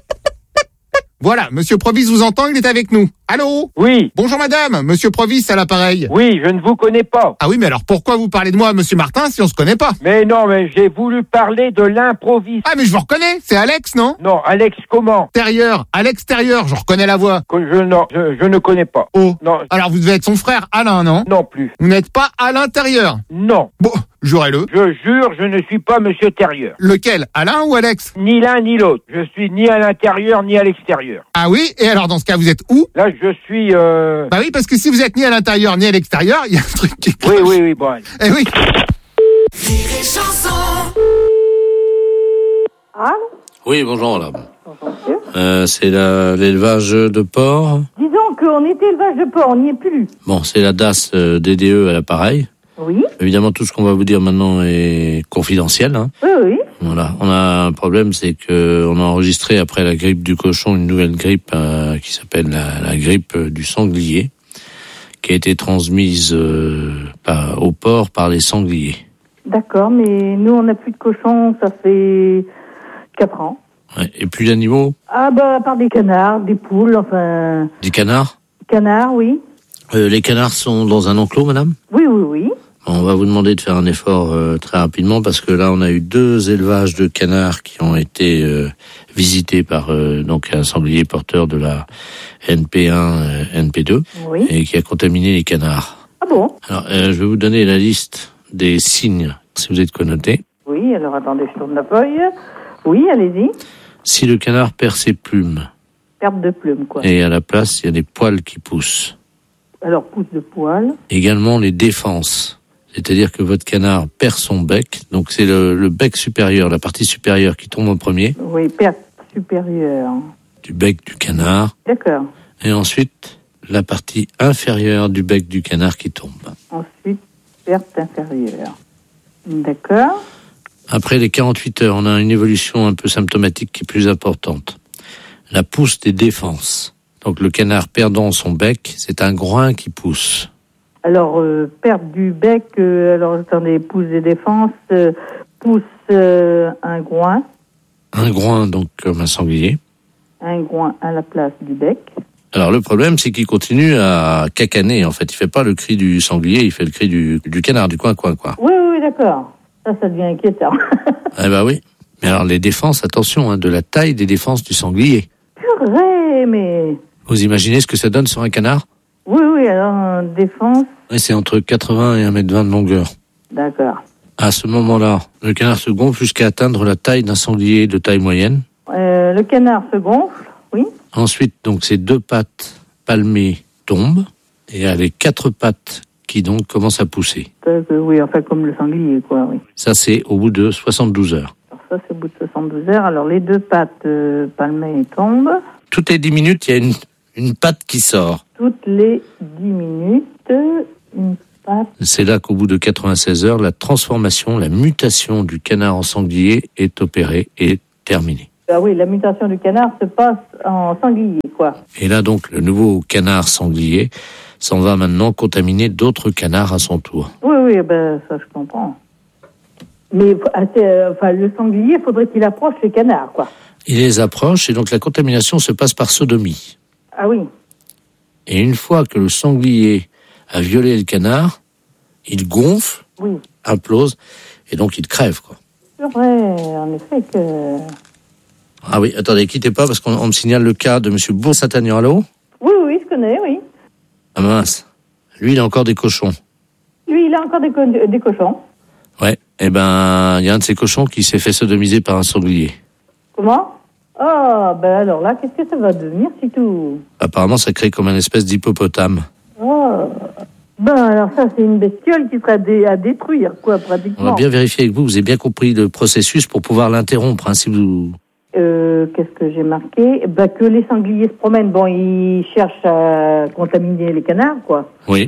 Voilà, monsieur Provis vous entend, il est avec nous. Allô? Oui. Bonjour madame, monsieur Provis à l'appareil. Oui, je ne vous connais pas. Ah oui, mais alors pourquoi vous parlez de moi à monsieur Martin si on se connaît pas? Mais non, mais j'ai voulu parler de l'improviste. Ah mais je vous reconnais, c'est Alex, non? Non, Alex comment? Extérieur, à l'extérieur, je reconnais la voix. Que je, non, je, je ne connais pas. Oh. Non. Alors vous devez être son frère Alain, non? Non plus. Vous n'êtes pas à l'intérieur? Non. Bon, jurez-le. Je jure, je ne suis pas monsieur Terrieur. Lequel? Alain ou Alex? Ni l'un ni l'autre. Je suis ni à l'intérieur ni à l'extérieur. Ah oui? Et alors dans ce cas, vous êtes où? Là, je suis... Euh... Bah oui, parce que si vous êtes ni à l'intérieur ni à l'extérieur, il y a un truc qui... Oui, oui, oui, bon. Allez. Eh oui. Allô? Oui, bonjour madame. Euh, c'est la, l'élevage de porc. Disons qu'on était élevage de porc, on n'y est plus. Bon, c'est la D A S euh, D D E à l'appareil. Oui. Évidemment, tout ce qu'on va vous dire maintenant est confidentiel. Hein. Oui, oui. Voilà. On a un problème, c'est que on a enregistré après la grippe du cochon une nouvelle grippe euh, qui s'appelle la, la grippe du sanglier, qui a été transmise euh, par, au porc par les sangliers. D'accord, mais nous on n'a plus de cochons, ça fait quatre ans. Ouais. Et plus d'animaux? Ah bah à part des canards, des poules, enfin... Des canards? Canards, oui. Euh, les canards sont dans un enclos, madame? Oui, oui, oui. On va vous demander de faire un effort euh, très rapidement parce que là, on a eu deux élevages de canards qui ont été euh, visités par euh, donc un sanglier porteur de la N P un, euh, N P deux, oui. Et qui a contaminé les canards. Ah bon? Alors, euh, je vais vous donner la liste des signes, si vous êtes connoté. Oui, alors attendez, je tourne la feuille. Oui, allez-y. Si le canard perd ses plumes. Perte de plumes, quoi. Et à la place, il y a des poils qui poussent. Alors, pousse de poils. Également les défenses. C'est-à-dire que votre canard perd son bec, donc c'est le, le bec supérieur, la partie supérieure qui tombe en premier. Oui, perte supérieure. Du bec du canard. D'accord. Et ensuite, la partie inférieure du bec du canard qui tombe. Ensuite, perte inférieure. D'accord. Après les quarante-huit heures, on a une évolution un peu symptomatique qui est plus importante. La pousse des défenses. Donc le canard perdant son bec, c'est un groin qui pousse. Alors, euh, perte du bec, euh, alors attendez, pousse des défenses, euh, pousse euh, un groin. Un groin, donc comme un sanglier. Un groin à la place du bec. Alors le problème, c'est qu'il continue à cacaner. En fait, il fait pas le cri du sanglier, il fait le cri du, du canard, du coin coin quoi. Oui, oui, oui, d'accord. Ça, ça devient inquiétant. Eh ben oui. Mais alors les défenses, attention, hein, de la taille des défenses du sanglier. Purée, mais... Vous imaginez ce que ça donne sur un canard ? Oui, oui, alors défense... Oui, c'est entre quatre-vingts et un mètre vingt de longueur. D'accord. À ce moment-là, le canard se gonfle jusqu'à atteindre la taille d'un sanglier de taille moyenne. Euh, le canard se gonfle, oui. Ensuite, donc, ses deux pattes palmées tombent et il y a les quatre pattes qui donc commencent à pousser. Euh, oui, enfin comme le sanglier, quoi, oui. Ça, c'est au bout de soixante-douze heures. Alors ça, c'est au bout de soixante-douze heures. Alors les deux pattes euh, palmées tombent. Toutes les dix minutes, il y a une, une patte qui sort. Toutes les dix minutes, une patte. C'est là qu'au bout de quatre-vingt-seize heures, la transformation, la mutation du canard en sanglier est opérée et terminée. Ah oui, la mutation du canard se passe en sanglier, quoi. Et là, donc, le nouveau canard sanglier s'en va maintenant contaminer d'autres canards à son tour. Oui, oui, ben ça, je comprends. Mais enfin, le sanglier, faudrait qu'il approche les canards, quoi. Il les approche et donc la contamination se passe par sodomie. Ah oui. Et une fois que le sanglier a violé le canard, il gonfle, oui. implose, et donc il crève, quoi. C'est vrai, en effet que... Ah oui, attendez, quittez pas, parce qu'on on me signale le cas de M. Bourg-Saint-Agnan. Allô ? Oui, oui, je connais, oui. Ah mince. Lui, il a encore des cochons. Lui, il a encore des, co- des cochons. Ouais, eh ben, il y a un de ces cochons qui s'est fait sodomiser par un sanglier. Comment ? Ah, ben alors là, qu'est-ce que ça va devenir, si tout ? Apparemment, ça crée comme une espèce d'hippopotame. Oh, ben alors ça, c'est une bestiole qui sera dé- à détruire, quoi, pratiquement. On va bien vérifier avec vous, vous avez bien compris le processus pour pouvoir l'interrompre, hein, si vous... Euh, qu'est-ce que j'ai marqué ? Ben, que les sangliers se promènent, bon, ils cherchent à contaminer les canards, quoi. Oui.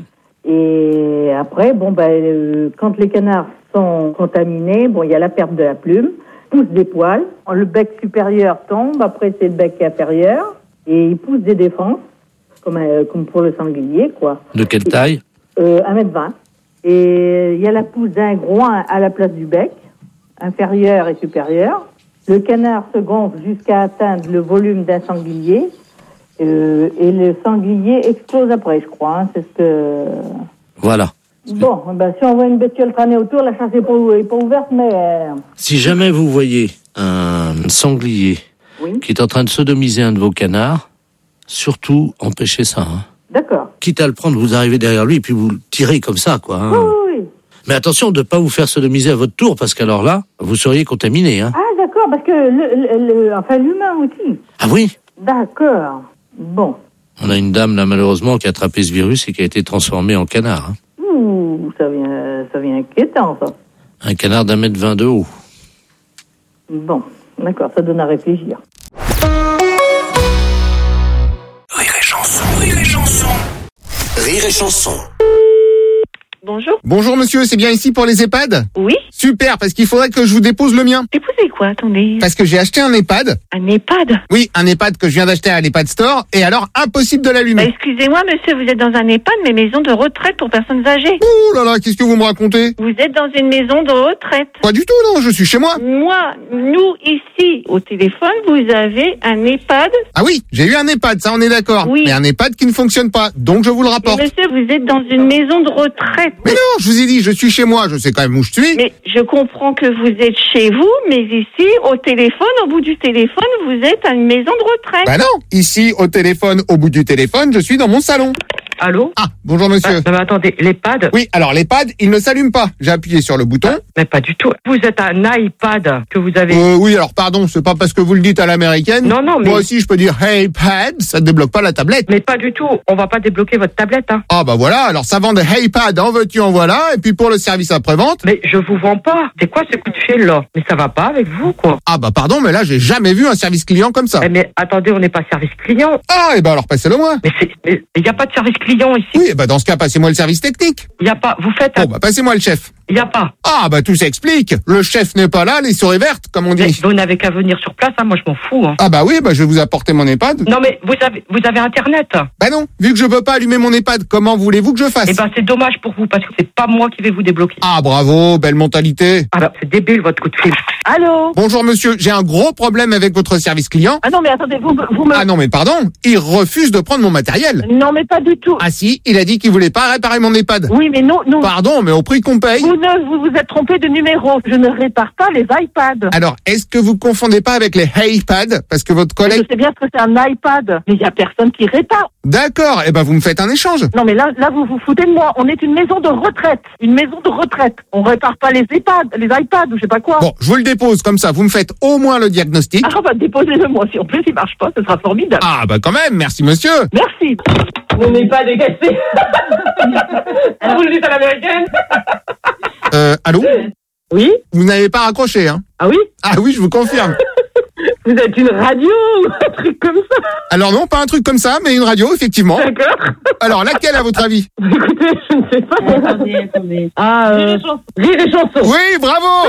Et après, bon, ben, euh, quand les canards sont contaminés, bon, il y a la perte de la plume, pousse des poils, le bec supérieur tombe, après c'est le bec inférieur, et il pousse des défenses, comme, euh, comme pour le sanglier, quoi. De quelle taille ? euh, un mètre vingt. Et il y a la pousse d'un groin à la place du bec, inférieur et supérieur. Le canard se gonfle jusqu'à atteindre le volume d'un sanglier, euh, et le sanglier explose après, je crois, hein, c'est ce que... Voilà. Bon, ben, si on voit une bestiole traîner autour, la chasse n'est pas, est pas ouverte, mais... Euh... Si jamais vous voyez un sanglier oui. qui est en train de sodomiser un de vos canards, surtout empêchez ça. Hein. D'accord. Quitte à le prendre, vous arrivez derrière lui et puis vous le tirez comme ça, quoi. Hein. Oui, oui, oui. Mais attention de ne pas vous faire sodomiser à votre tour, parce qu'alors là, vous seriez contaminé. Hein. Ah, d'accord, parce que le, le, le, enfin, l'humain aussi. Ah oui ? D'accord. Bon. On a une dame, là, malheureusement, qui a attrapé ce virus et qui a été transformée en canard. Hein. Ouh, ça vient, ça vient inquiétant, ça. Un canard d'un mètre vingt de haut. Bon, d'accord, ça donne à réfléchir. Rire et chanson, rire et chanson. Rire et chanson. Bonjour. Bonjour monsieur, c'est bien ici pour les EHPAD ? Oui. Super, parce qu'il faudrait que je vous dépose le mien. Déposer quoi, attendez ? Parce que j'ai acheté un EHPAD. Un EHPAD ? Oui, un EHPAD que je viens d'acheter à l'EHPAD Store, et alors impossible de l'allumer. Bah, excusez-moi monsieur, vous êtes dans un EHPAD, mais maison de retraite pour personnes âgées. Ouh là là, qu'est-ce que vous me racontez ? Vous êtes dans une maison de retraite. Pas du tout, non, je suis chez moi. Moi, nous, ici, au téléphone, vous avez un EHPAD. Ah oui, j'ai eu un EHPAD, ça on est d'accord. Oui. Mais un EHPAD qui ne fonctionne pas, donc je vous le rapporte. Mais monsieur, vous êtes dans une maison de retraite. Mais non, je vous ai dit, je suis chez moi, je sais quand même où je suis. Mais je comprends que vous êtes chez vous, mais ici, au téléphone, au bout du téléphone, vous êtes à une maison de retraite. Bah non, ici, au téléphone, au bout du téléphone, je suis dans mon salon. Allô ? Ah, bonjour monsieur. Bah, bah, attendez, l'EHPAD ? Oui, alors l'EHPAD, il ne s'allume pas. J'ai appuyé sur le bouton. Mais pas du tout. Vous êtes un iPad que vous avez... Euh, oui, alors pardon, c'est pas parce que vous le dites à l'américaine. Non, non, mais... Moi aussi, je peux dire « Hey, pad », ça ne débloque pas la tablette. Mais pas du tout, on va pas débloquer votre tablette, hein. Ah bah voilà, alors ça vend des Hey Pad, en veux-tu, en voilà, et puis pour le service après-vente... Mais je vous vends pas. C'est quoi ce coup de fil, là ? Mais ça va pas avec vous, quoi. Ah bah pardon, mais là, j'ai jamais vu un service client comme ça. Mais, mais attendez, on n'est pas service client. Ah, et bah alors passez-le moi. Mais c'est, mais il y a pas de service client ici. Oui, et bah dans ce cas, passez-moi le service technique. Il y a pas, vous faites... Bon bah passez-moi le chef. Il n'y a pas. Ah, bah tout s'explique. Le chef n'est pas là, les souris vertes, comme on dit. Mais vous n'avez qu'à venir sur place, hein, moi je m'en fous. Hein. Ah bah oui, bah je vais vous apporter mon EHPAD. Non mais vous avez, vous avez Internet. Bah non, vu que je peux pas allumer mon EHPAD, comment voulez-vous que je fasse? Eh ben c'est dommage pour vous, parce que c'est pas moi qui vais vous débloquer. Ah bravo, belle mentalité. Ah bah c'est débile votre coup de fil. Allô? Bonjour monsieur, j'ai un gros problème avec votre service client. Ah non, mais attendez, vous, vous me... Ah non mais pardon, il refuse de prendre mon matériel. Non, mais pas du tout. Ah si, il a dit qu'il voulait pas réparer mon EHPAD. Oui, mais non, non. Pardon, mais au prix qu'on paye. Vous ne vous, vous êtes trompé de numéro. Je ne répare pas les iPads. Alors, est-ce que vous confondez pas avec les iPads? Parce que votre collègue... Je sais bien ce que c'est un iPad, mais il y a personne qui répare. D'accord, eh ben vous me faites un échange. Non, mais là, là, vous vous foutez de moi. On est une maison de retraite. Une maison de retraite. On répare pas les iPads, les iPads ou je sais pas quoi. Bon, je vous le dépose comme ça, vous me faites au moins le diagnostic. Ah bah déposez-le moi. Si en plus il marche pas, ce sera formidable. Ah bah quand même, merci monsieur. Merci. Vous n'êtes pas dégagé. Vous le dites à l'américaine. Euh, allô? Oui? Vous n'avez pas raccroché, hein? Ah oui? Ah oui, je vous confirme. Vous êtes une radio ou un truc comme ça? Alors non, pas un truc comme ça, mais une radio, effectivement. D'accord. Alors, laquelle à votre avis? Écoutez, je ne sais pas. Attendez, attendez. Ah, euh... Rire et chanson. Rire et chanson. Oui, bravo.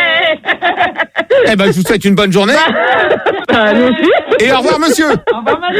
Eh ben, je vous souhaite une bonne journée. Bah, nous aussi. Et au revoir, monsieur. Au revoir, madame.